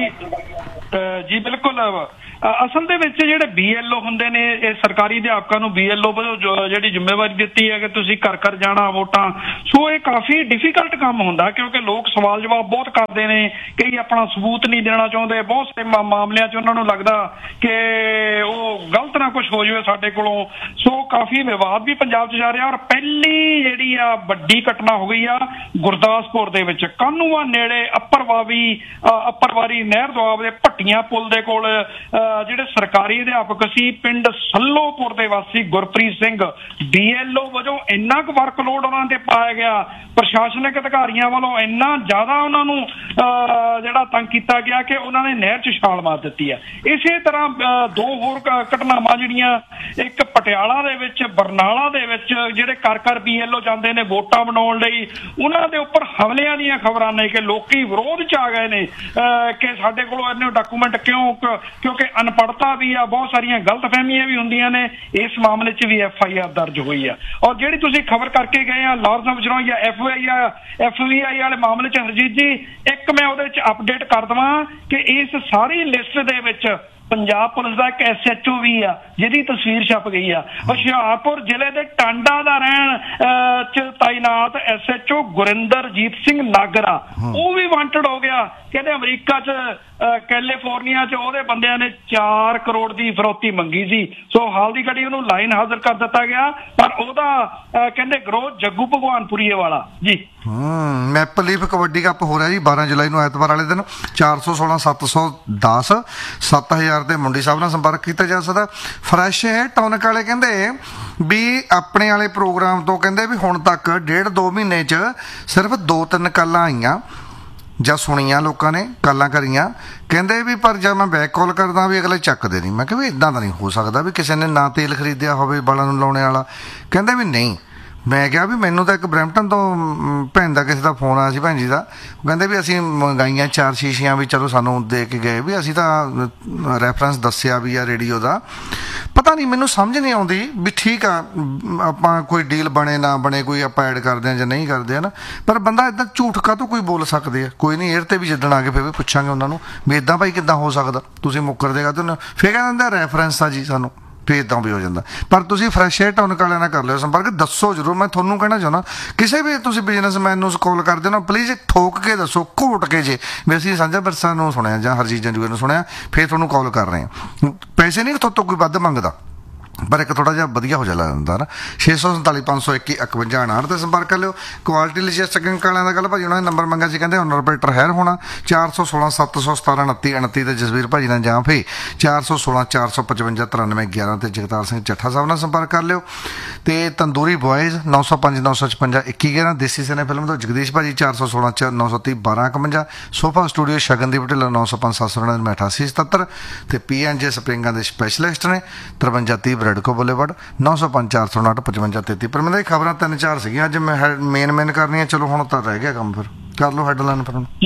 ਜੀ ਬਿਲਕੁਲ। ਅਸਲ ਦੇ ਵਿੱਚ ਜਿਹੜੇ BLO ਹੁੰਦੇ ਨੇ, ਇਹ ਸਰਕਾਰੀ ਅਧਿਆਪਕਾਂ ਨੂੰ BLO ਵੱਲੋਂ ਜਿਹੜੀ ਜ਼ਿੰਮੇਵਾਰੀ ਦਿੱਤੀ ਹੈ ਕਿ ਤੁਸੀਂ ਘਰ ਘਰ ਜਾਣਾ ਵੋਟਾਂ। ਸੋ ਇਹ ਕਾਫੀ ਡਿਫੀਕਲਟ ਕੰਮ ਹੁੰਦਾ, ਕਿਉਂਕਿ ਲੋਕ ਸਵਾਲ ਜਵਾਬ ਬਹੁਤ ਕਰਦੇ ਨੇ, ਕਈ ਆਪਣਾ ਸਬੂਤ ਨਹੀਂ ਦੇਣਾ ਚਾਹੁੰਦੇ। ਬਹੁਤ ਸਾਰੇ ਮਾਮਲਿਆਂ 'ਚ ਉਹਨਾਂ ਨੂੰ ਲੱਗਦਾ ਕਿ ਉਹ ਗਲਤ ਨਾ ਕੁਝ ਹੋ ਜਾਵੇ ਸਾਡੇ ਕੋਲੋਂ। ਸੋ ਕਾਫੀ ਵਿਵਾਦ ਵੀ ਪੰਜਾਬ 'ਚ ਜਾ ਰਿਹਾ। ਔਰ ਪਹਿਲੀ ਜਿਹੜੀ ਆ ਵੱਡੀ ਘਟਨਾ ਹੋ ਗਈ ਆ ਗੁਰਦਾਸਪੁਰ ਦੇ ਵਿੱਚ, ਕਾਨੂੰਆਂ ਨੇੜੇ ਅੱਪਰਵਾਰੀ ਨਹਿਰ ਦੁਆਬ ਦੇ ਭੱਟੀਆਂ ਪੁਲ ਦੇ ਕੋਲ ਜਿਹੜੇ ਸਰਕਾਰੀ ਅਧਿਆਪਕ ਸੀ ਪਿੰਡ ਸੱਲੋਪੁਰ ਦੇ ਵਾਸੀ ਗੁਰਪ੍ਰੀਤ ਸਿੰਘ, BLO ਵਜੋਂ ਇੰਨਾ ਕੁ ਵਰਕਲੋਡ ਉਹਨਾਂ ਤੇ ਪਾਇਆ ਗਿਆ, ਪ੍ਰਸ਼ਾਸਨਿਕ ਅਧਿਕਾਰੀਆਂ ਵੱਲੋਂ ਇੰਨਾ ਜ਼ਿਆਦਾ ਉਹਨਾਂ ਨੂੰ ਜਿਹੜਾ ਤੰਗ ਕੀਤਾ ਗਿਆ ਕਿ ਉਹਨਾਂ ਨੇ ਨਹਿਰ 'ਚ ਛਾਲ ਮਾਰ ਦਿੱਤੀ ਹੈ। ਇਸੇ ਤਰ੍ਹਾਂ ਦੋ ਹੋਰ ਘਟਨਾਵਾਂ ਜਿਹੜੀਆਂ, ਇੱਕ ਪਟਿਆਲਾ ਦੇ ਵਿੱਚ, ਬਰਨਾਲਾ ਦੇ ਵਿੱਚ, ਜਿਹੜੇ ਘਰ ਘਰ BLO ਜਾਂਦੇ ਨੇ ਵੋਟਾਂ ਬਣਾਉਣ ਲਈ, ਉਹਨਾਂ ਦੇ ਉੱਪਰ ਹਮਲਿਆਂ ਦੀਆਂ ਖਬਰਾਂ ਨੇ ਕਿ ਲੋਕੀ ਵਿਰੋਧ 'ਚ ਆ ਗਏ ਨੇ ਕਿ ਸਾਡੇ ਕੋਲੋਂ ਇੰਨੇ ਡਾਕੂਮੈਂਟ ਕਿਉਂ, ਕਿਉਂਕਿ ਅਨਪੜ੍ਹਤਾ ਵੀ ਆ, ਬਹੁਤ ਸਾਰੀਆਂ ਗਲਤਫਹਿਮੀਆਂ ਵੀ ਹੁੰਦੀਆਂ ਨੇ। ਇਸ ਮਾਮਲੇ 'ਚ ਵੀ FIR ਦਰਜ ਹੋਈ ਆ। ਔਰ ਜਿਹੜੀ ਤੁਸੀਂ ਖਬਰ ਕਰਕੇ ਗਏ ਆ ਲਾਰੈਂਸ ਵਜਰੋਂ ਜਾਂ FBI ਵਾਲੇ ਮਾਮਲੇ 'ਚ, ਹਰਜੀਤ ਜੀ, ਇੱਕ ਮੈਂ ਉਹਦੇ 'ਚ ਅਪਡੇਟ ਕਰ ਦੇਵਾਂ ਕਿ ਇਸ ਸਾਰੀ ਲਿਸਟ ਦੇ ਵਿੱਚ ਪੰਜਾਬ ਪੁਲਿਸ ਦਾ ਇੱਕ SHO ਵੀ ਆ, ਜਿਹਦੀ ਤਸਵੀਰ ਛਪ ਗਈ ਆ। ਹੁਸ਼ਿਆਰਪੁਰ ਜ਼ਿਲ੍ਹੇ ਦੇ ਟਾਂਡਾ ਦਾ ਰਹਿਣ ਚ ਤਾਇਨਾਤ SHO ਗੁਰਿੰਦਰਜੀਤ ਸਿੰਘ ਨਾਗਰਾ, ਉਹ ਵੀ ਵਾਂਟਡ ਹੋ ਗਿਆ। ਕਹਿੰਦੇ ਅਮਰੀਕਾ 'ਚ ਕੈਲੀਫੋਰਨੀਆ 'ਚ ਉਹਦੇ ਬੰਦਿਆਂ ਨੇ 4 ਕਰੋੜ ਦੀ ਫਰੌਤੀ ਮੰਗੀ ਸੀ। ਸੋ ਹਾਲ ਦੀ ਘੜੀ ਉਹਨੂੰ ਲਾਈਨ ਹਾਜ਼ਰ ਕਰ ਦਿੱਤਾ ਗਿਆ। ਪਰ ਉਹਦਾ ਕਹਿੰਦੇ ਗਰੋਹ ਜੱਗੂ ਭਗਵਾਨਪੁਰੀਏ ਵਾਲਾ ਜੀ। ਮੈਪਲ ਲੀਫ ਕਬੱਡੀ ਕੱਪ ਹੋ ਰਿਹਾ ਜੀ 12 ਜੁਲਾਈ ਨੂੰ ਐਤਵਾਰ ਵਾਲੇ ਦਿਨ। 416 710 7000 ਤੇ ਮੁੰਡੀ ਸਾਹਿਬ ਨਾਲ ਸੰਪਰਕ ਕੀਤਾ ਜਾ ਸਕਦਾ। ਫਰੈਸ਼ ਹੈ ਟੌਨਕ ਵਾਲੇ ਕਹਿੰਦੇ ਵੀ ਆਪਣੇ ਵਾਲੇ ਪ੍ਰੋਗਰਾਮ ਤੋਂ ਕਹਿੰਦੇ ਵੀ ਹੁਣ ਤੱਕ 1.5-2 ਮਹੀਨੇ 'ਚ ਸਿਰਫ 2-3 ਕਾਲਾਂ ਆਈਆਂ ਜਾਂ ਸੁਣੀਆਂ, ਲੋਕਾਂ ਨੇ ਕਾਲਾਂ ਕਰੀਆਂ। ਕਹਿੰਦੇ ਵੀ ਪਰ ਜਦ ਮੈਂ ਬੈਕ ਕਾਲ ਕਰਦਾ ਵੀ ਅਗਲੇ ਚੱਕਦੇ ਨਹੀਂ। ਮੈਂ ਕਿਹਾ ਵੀ ਇੱਦਾਂ ਤਾਂ ਨਹੀਂ ਹੋ ਸਕਦਾ ਵੀ ਕਿਸੇ ਨੇ ਨਾ ਤੇਲ ਖਰੀਦਿਆ ਹੋਵੇ ਵਾਲਾਂ ਨੂੰ ਲਾਉਣੇ ਵਾਲਾ। ਕਹਿੰਦੇ ਵੀ ਨਹੀਂ, ਮੈਂ ਕਿਹਾ ਵੀ ਮੈਨੂੰ ਤਾਂ ਇੱਕ ਬਰੈਂਪਟਨ ਤੋਂ ਭੈਣ ਦਾ ਕਿਸੇ ਦਾ ਫੋਨ ਆਇਆ ਸੀ, ਭੈਣ ਜੀ ਦਾ। ਉਹ ਕਹਿੰਦੇ ਵੀ ਅਸੀਂ ਮੰਗਾਈਆਂ 4 ਸ਼ੀਸ਼ੀਆਂ, ਵੀ ਚਲੋ ਸਾਨੂੰ ਦੇ ਕੇ ਗਏ, ਵੀ ਅਸੀਂ ਤਾਂ ਰੈਫਰੈਂਸ ਦੱਸਿਆ ਵੀ ਆ ਰੇਡੀਓ ਦਾ। ਪਤਾ ਨਹੀਂ, ਮੈਨੂੰ ਸਮਝ ਨਹੀਂ ਆਉਂਦੀ ਵੀ ਠੀਕ ਆ ਆਪਾਂ ਕੋਈ ਡੀਲ ਬਣੇ ਨਾ ਬਣੇ, ਕੋਈ ਆਪਾਂ ਐਡ ਕਰਦੇ ਹਾਂ ਜਾਂ ਨਹੀਂ ਕਰਦੇ, ਹੈ ਨਾ, ਪਰ ਬੰਦਾ ਇੱਦਾਂ ਝੂਠ ਕਾਹਤੋਂ ਕੋਈ ਬੋਲ ਸਕਦੇ ਆ। ਕੋਈ ਨਹੀਂ, ਏਅਰ 'ਤੇ ਵੀ ਜਿੱਦਣ ਆ ਕੇ ਫਿਰ ਵੀ ਪੁੱਛਾਂਗੇ ਉਹਨਾਂ ਨੂੰ ਵੀ ਇੱਦਾਂ ਭਾਈ ਕਿੱਦਾਂ ਹੋ ਸਕਦਾ, ਤੁਸੀਂ ਮੁੱਕਰ ਦੇਗਾ ਤੁਹਾਨੂੰ, ਫਿਰ ਕਹਿੰਦਾ ਰੈਫਰੈਂਸ ਆ ਜੀ ਸਾਨੂੰ, ਫਿਰ ਇੱਦਾਂ ਵੀ ਹੋ ਜਾਂਦਾ। ਪਰ ਤੁਸੀਂ ਫਰੈਸ਼ ਏਅਰ ਟਾਊਨ ਵਾਲਿਆਂ ਨਾਲ ਕਰ ਲਿਓ ਸੰਪਰਕ, ਦੱਸੋ ਜ਼ਰੂਰ। ਮੈਂ ਤੁਹਾਨੂੰ ਕਹਿਣਾ ਚਾਹੁੰਦਾ, ਕਿਸੇ ਵੀ ਤੁਸੀਂ ਬਿਜ਼ਨਸਮੈਨ ਨੂੰ ਕਾਲ ਕਰਦੇ ਹੋ ਨਾ, ਪਲੀਜ਼ ਠੋਕ ਕੇ ਦੱਸੋ, ਘੋਟ ਕੇ ਜੇ ਵੀ ਅਸੀਂ ਸਾਂਝਾ ਵਿਰਸਾ ਨੂੰ ਸੁਣਿਆ ਜਾਂ ਹਰਜੀਤ ਜੰਜੂਏ ਨੂੰ ਸੁਣਿਆ, ਫਿਰ ਤੁਹਾਨੂੰ ਕਾਲ ਕਰ ਰਹੇ ਹਾਂ। ਪੈਸੇ ਨਹੀਂ ਤੁਹਾਡੇ ਤੋਂ ਕੋਈ ਵੱਧ ਮੰਗਦਾ, ਪਰ ਇੱਕ ਥੋੜ੍ਹਾ ਜਿਹਾ ਵਧੀਆ ਹੋ ਜਾਂਦਾ ਨਾ। 647 521 5159 'ਤੇ ਸੰਪਰਕ ਕਰ ਲਿਓ। ਕੁਆਲਿਟੀ ਲੋਜਿਸਟਿਕ ਵਾਲਿਆਂ ਦਾ ਗੱਲ ਭਾਜੀ ਉਹਨਾਂ ਨੇ ਨੰਬਰ ਮੰਗਿਆ ਸੀ, ਕਹਿੰਦੇ ਓਨਰ ਆਪਰੇਟਰ ਹੈਰ ਹੋਣਾ 416 717 29 29 ਤੇ ਜਸਵੀਰ ਭਾਜੀ ਨਾਲ, ਜਾਂ ਫਿਰ 416 455 93 11 ਤੇ ਜਗਤਾਰ ਸਿੰਘ ਚੱਠਾ ਸਾਹਿਬ ਨਾਲ ਸੰਪਰਕ ਕਰ ਲਿਓ। ਤੇ ਤੰਦੂਰੀ ਬॉयਜ਼ 905 956 2111, ਦੇਸੀ ਸਿਨੇ ਫਿਲਮ ਤੋਂ ਜਗਦੀਸ਼ ਭਾਜੀ 416 930 1251, ਸੋਫਾ ਸਟੂਡੀਓ ਸ਼ਗਨਦੀਪ ਢਿੱਲੋਂ 905 799 88 77 ਤੇ PNJ ਸਪਰਿੰਗਾਂ ਦੇ ਸਪੈਸ਼ਲਿਸਟ ਨੇ 53 30 ਰੈਡਕੋ ਬੁਲੇਵਾਰਡ 905 409 55 33। ਪਰ ਮੈਨੂੰ ਇਹ ਖਬਰਾਂ 3-4 ਸੀਗੀਆਂ ਅੱਜ, ਮੈਂ ਮੇਨ ਕਰਨੀਆਂ, ਚਲੋ ਹੁਣ ਤਾਂ ਰਹਿ ਗਿਆ ਕੰਮ, ਫਿਰ ਕਰ ਲਓ ਹੈਡਲਾਈਨ ਫਿਰ ਹੁਣ।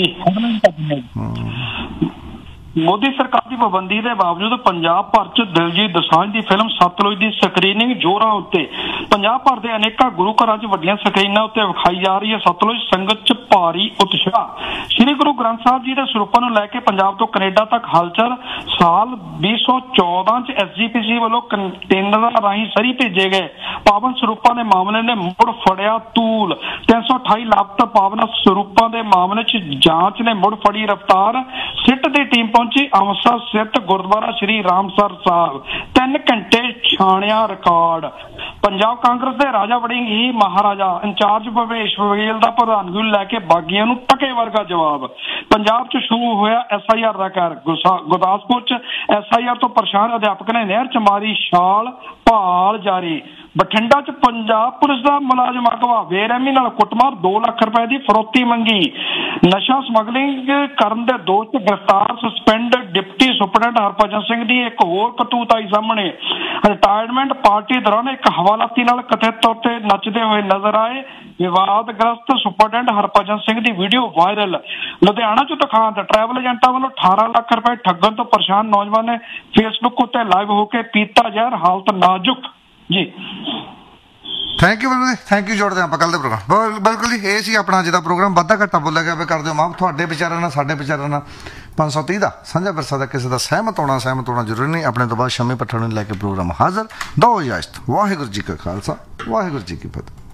ਮੋਦੀ ਸਰਕਾਰ ਦੀ ਪਾਬੰਦੀ ਦੇ ਬਾਵਜੂਦ ਪੰਜਾਬ ਭਰ 'ਚ ਦਿਲਜੀਤ ਦੋਸਾਂਝ ਦੀ ਫਿਲਮ ਸਤਲੁਜ ਦੀ ਸਕਰੀਨਿੰਗ ਜ਼ੋਰਾਂ ਉੱਤੇ। ਪੰਜਾਬ ਭਰ ਦੇ ਅਨੇਕਾਂ ਗੁਰੂ ਘਰਾਂ 'ਚ ਵੱਡੀਆਂ ਸਕਰੀਨਾਂ ਉੱਤੇ ਵਿਖਾਈ ਜਾ ਰਹੀ ਹੈ ਸਤਲੁਜ। ਸੰਗਤ 'ਚ ਭਾਰੀ ਉਤਸ਼ਾਹ। ਸ੍ਰੀ ਗੁਰੂ ਗ੍ਰੰਥ ਸਾਹਿਬ ਜੀ ਦੇ ਸਰੂਪਾਂ ਨੂੰ ਲੈ ਕੇ ਪੰਜਾਬ ਤੋਂ ਕੈਨੇਡਾ ਤੱਕ ਹਲਚਲ। ਸਾਲ 2014 'ਚ SGPC ਵੱਲੋਂ ਕੰਟੇਨਰਾਂ ਰਾਹੀਂ ਸਰੀ ਭੇਜੇ ਗਏ ਪਾਵਨ ਸਰੂਪਾਂ ਦੇ ਮਾਮਲੇ ਨੇ ਮੁੜ ਫੜਿਆ ਤੂਲ। 328 ਲਾਪਤਾ ਪਾਵਨ ਸਰੂਪਾਂ ਦੇ ਮਾਮਲੇ 'ਚ ਜਾਂਚ ਨੇ ਮੁੜ ਫੜੀ ਰਫ਼ਤਾਰ। ਸਿੱਟ ਦੀ ਟੀਮ ਪਹੁੰਚੀ ਅੰਮ੍ਰਿਤਸਰ ਸਥਿਤ ਗੁਰਦੁਆਰਾ ਸ਼੍ਰੀ ਰਾਮਸਰ ਸਾਹਿਬ, 3 ਘੰਟੇ ਛਾਣਿਆ ਰਿਕਾਰਡ। ਪੰਜਾਬ ਕਾਂਗਰਸ ਦੇ ਰਾਜਾ ਵੜਿੰਗ ਹੀ ਮਹਾਰਾਜਾ ਇੰਚਾਰਜ ਭਵੇਸ਼ ਬਘੇਲ ਦਾ ਪ੍ਰਧਾਨਗੀ ਨੂੰ ਲੈ ਕੇ ਬਾਗੀਆਂ ਨੂੰ ਟਕੇ ਵਰਗਾ ਜਵਾਬ। ਪੰਜਾਬ 'ਚ ਸ਼ੁਰੂ ਹੋਇਆ SIR ਦਾ ਕਹਿਰ। ਗੁਰਦਾਸਪੁਰ 'ਚ SIR ਤੋਂ ਪਰੇਸ਼ਾਨ ਅਧਿਆਪਕ ਨੇ ਨਹਿਰ 'ਚ ਮਾਰੀ ਛਾਲ, ਭਾਲ ਜਾਰੀ। ਬਠਿੰਡਾ 'ਚ ਪੰਜਾਬ ਪੁਲਿਸ ਦਾ ਮੁਲਾਜ਼ਮ ਅਗਵਾ, ਬੇਰਹਿਮੀ ਨਾਲ ਕੁੱਟਮਾਰ, 2 ਲੱਖ ਰੁਪਏ ਦੀ ਫਰੋਤੀ ਮੰਗੀ। ਨਸ਼ਾ ਸਮਗਲਿੰਗ ਕਰਨ ਦੇ ਦੋਸ਼ 'ਚ ਗ੍ਰਿਫਤਾਰ suspend deputy superintendent Harbhajan Singh ਦੀ ਇੱਕ ਹੋਰ ਕਰਤੂਤ ਆਈ ਸਾਹਮਣੇ। ਰਿਟਾਇਰਮੈਂਟ ਪਾਰਟੀ ਦੌਰਾਨ ਇੱਕ ਹਵਾਲਾਤੀ ਨਾਲ ਕਥਿਤ ਤੌਰ ਤੇ ਨੱਚਦੇ ਹੋਏ ਨਜ਼ਰ ਆਏ। ਵਿਵਾਦਗ੍ਰਸਤ ਸੁਪਰਡੈਂਟ ਹਰਭਜਨ ਸਿੰਘ ਦੀ ਵੀਡੀਓ ਵਾਇਰਲ। ਲੁਧਿਆਣਾ 'ਚ ਦੁਖਾਂਤ, ਟਰੈਵਲ ਏਜੰਟਾਂ ਵੱਲੋਂ 18 ਲੱਖ ਰੁਪਏ ਠੱਗਣ ਤੋਂ ਪਰੇਸ਼ਾਨ ਨੌਜਵਾਨ ਨੇ ਫੇਸਬੁੱਕ ਉੱਤੇ ਲਾਈਵ ਹੋ ਕੇ ਪੀਤਾ ਜ਼ਹਿਰ, ਹਾਲਤ ਨਾਜ਼ੁਕ ਜੀ। ਥੈਂਕ ਯੂ ਜੋੜਦੇ ਆਪਾਂ ਕੱਲ੍ਹ ਦੇ ਪ੍ਰੋਗਰਾਮ। ਬਿਲਕੁਲ ਜੀ, ਇਹ ਸੀ ਆਪਣਾ ਅੱਜ ਦਾ ਪ੍ਰੋਗਰਾਮ। ਵਾਧਾ ਘਾਟਾ ਬੋਲਿਆ ਗਿਆ, ਕਰ ਦਿਓ ਮਾਫ। ਤੁਹਾਡੇ ਵਿਚਾਰਾਂ ਨਾਲ ਸਾਡੇ ਵਿਚਾਰਾਂ ਨਾਲ 530 ਦਾ ਸਾਂਝਾ ਵਿਰਸਾ ਦਾ ਕਿਸੇ ਦਾ ਸਹਿਮਤ ਹੋਣਾ ਜ਼ਰੂਰੀ ਨਹੀਂ। ਆਪਣੇ ਤੋਂ ਬਾਅਦ ਸ਼ਮੀ ਪੱਠਣ ਨੂੰ ਲੈ ਕੇ ਪ੍ਰੋਗਰਾਮ ਹਾਜ਼ਰ। ਦੋ ਇਜਾਜ਼ਤ। ਵਾਹਿਗੁਰੂ ਜੀ ਕਾ ਖਾਲਸਾ, ਵਾਹਿਗੁਰੂ ਜੀ ਕੀ ਫਤਿਹ।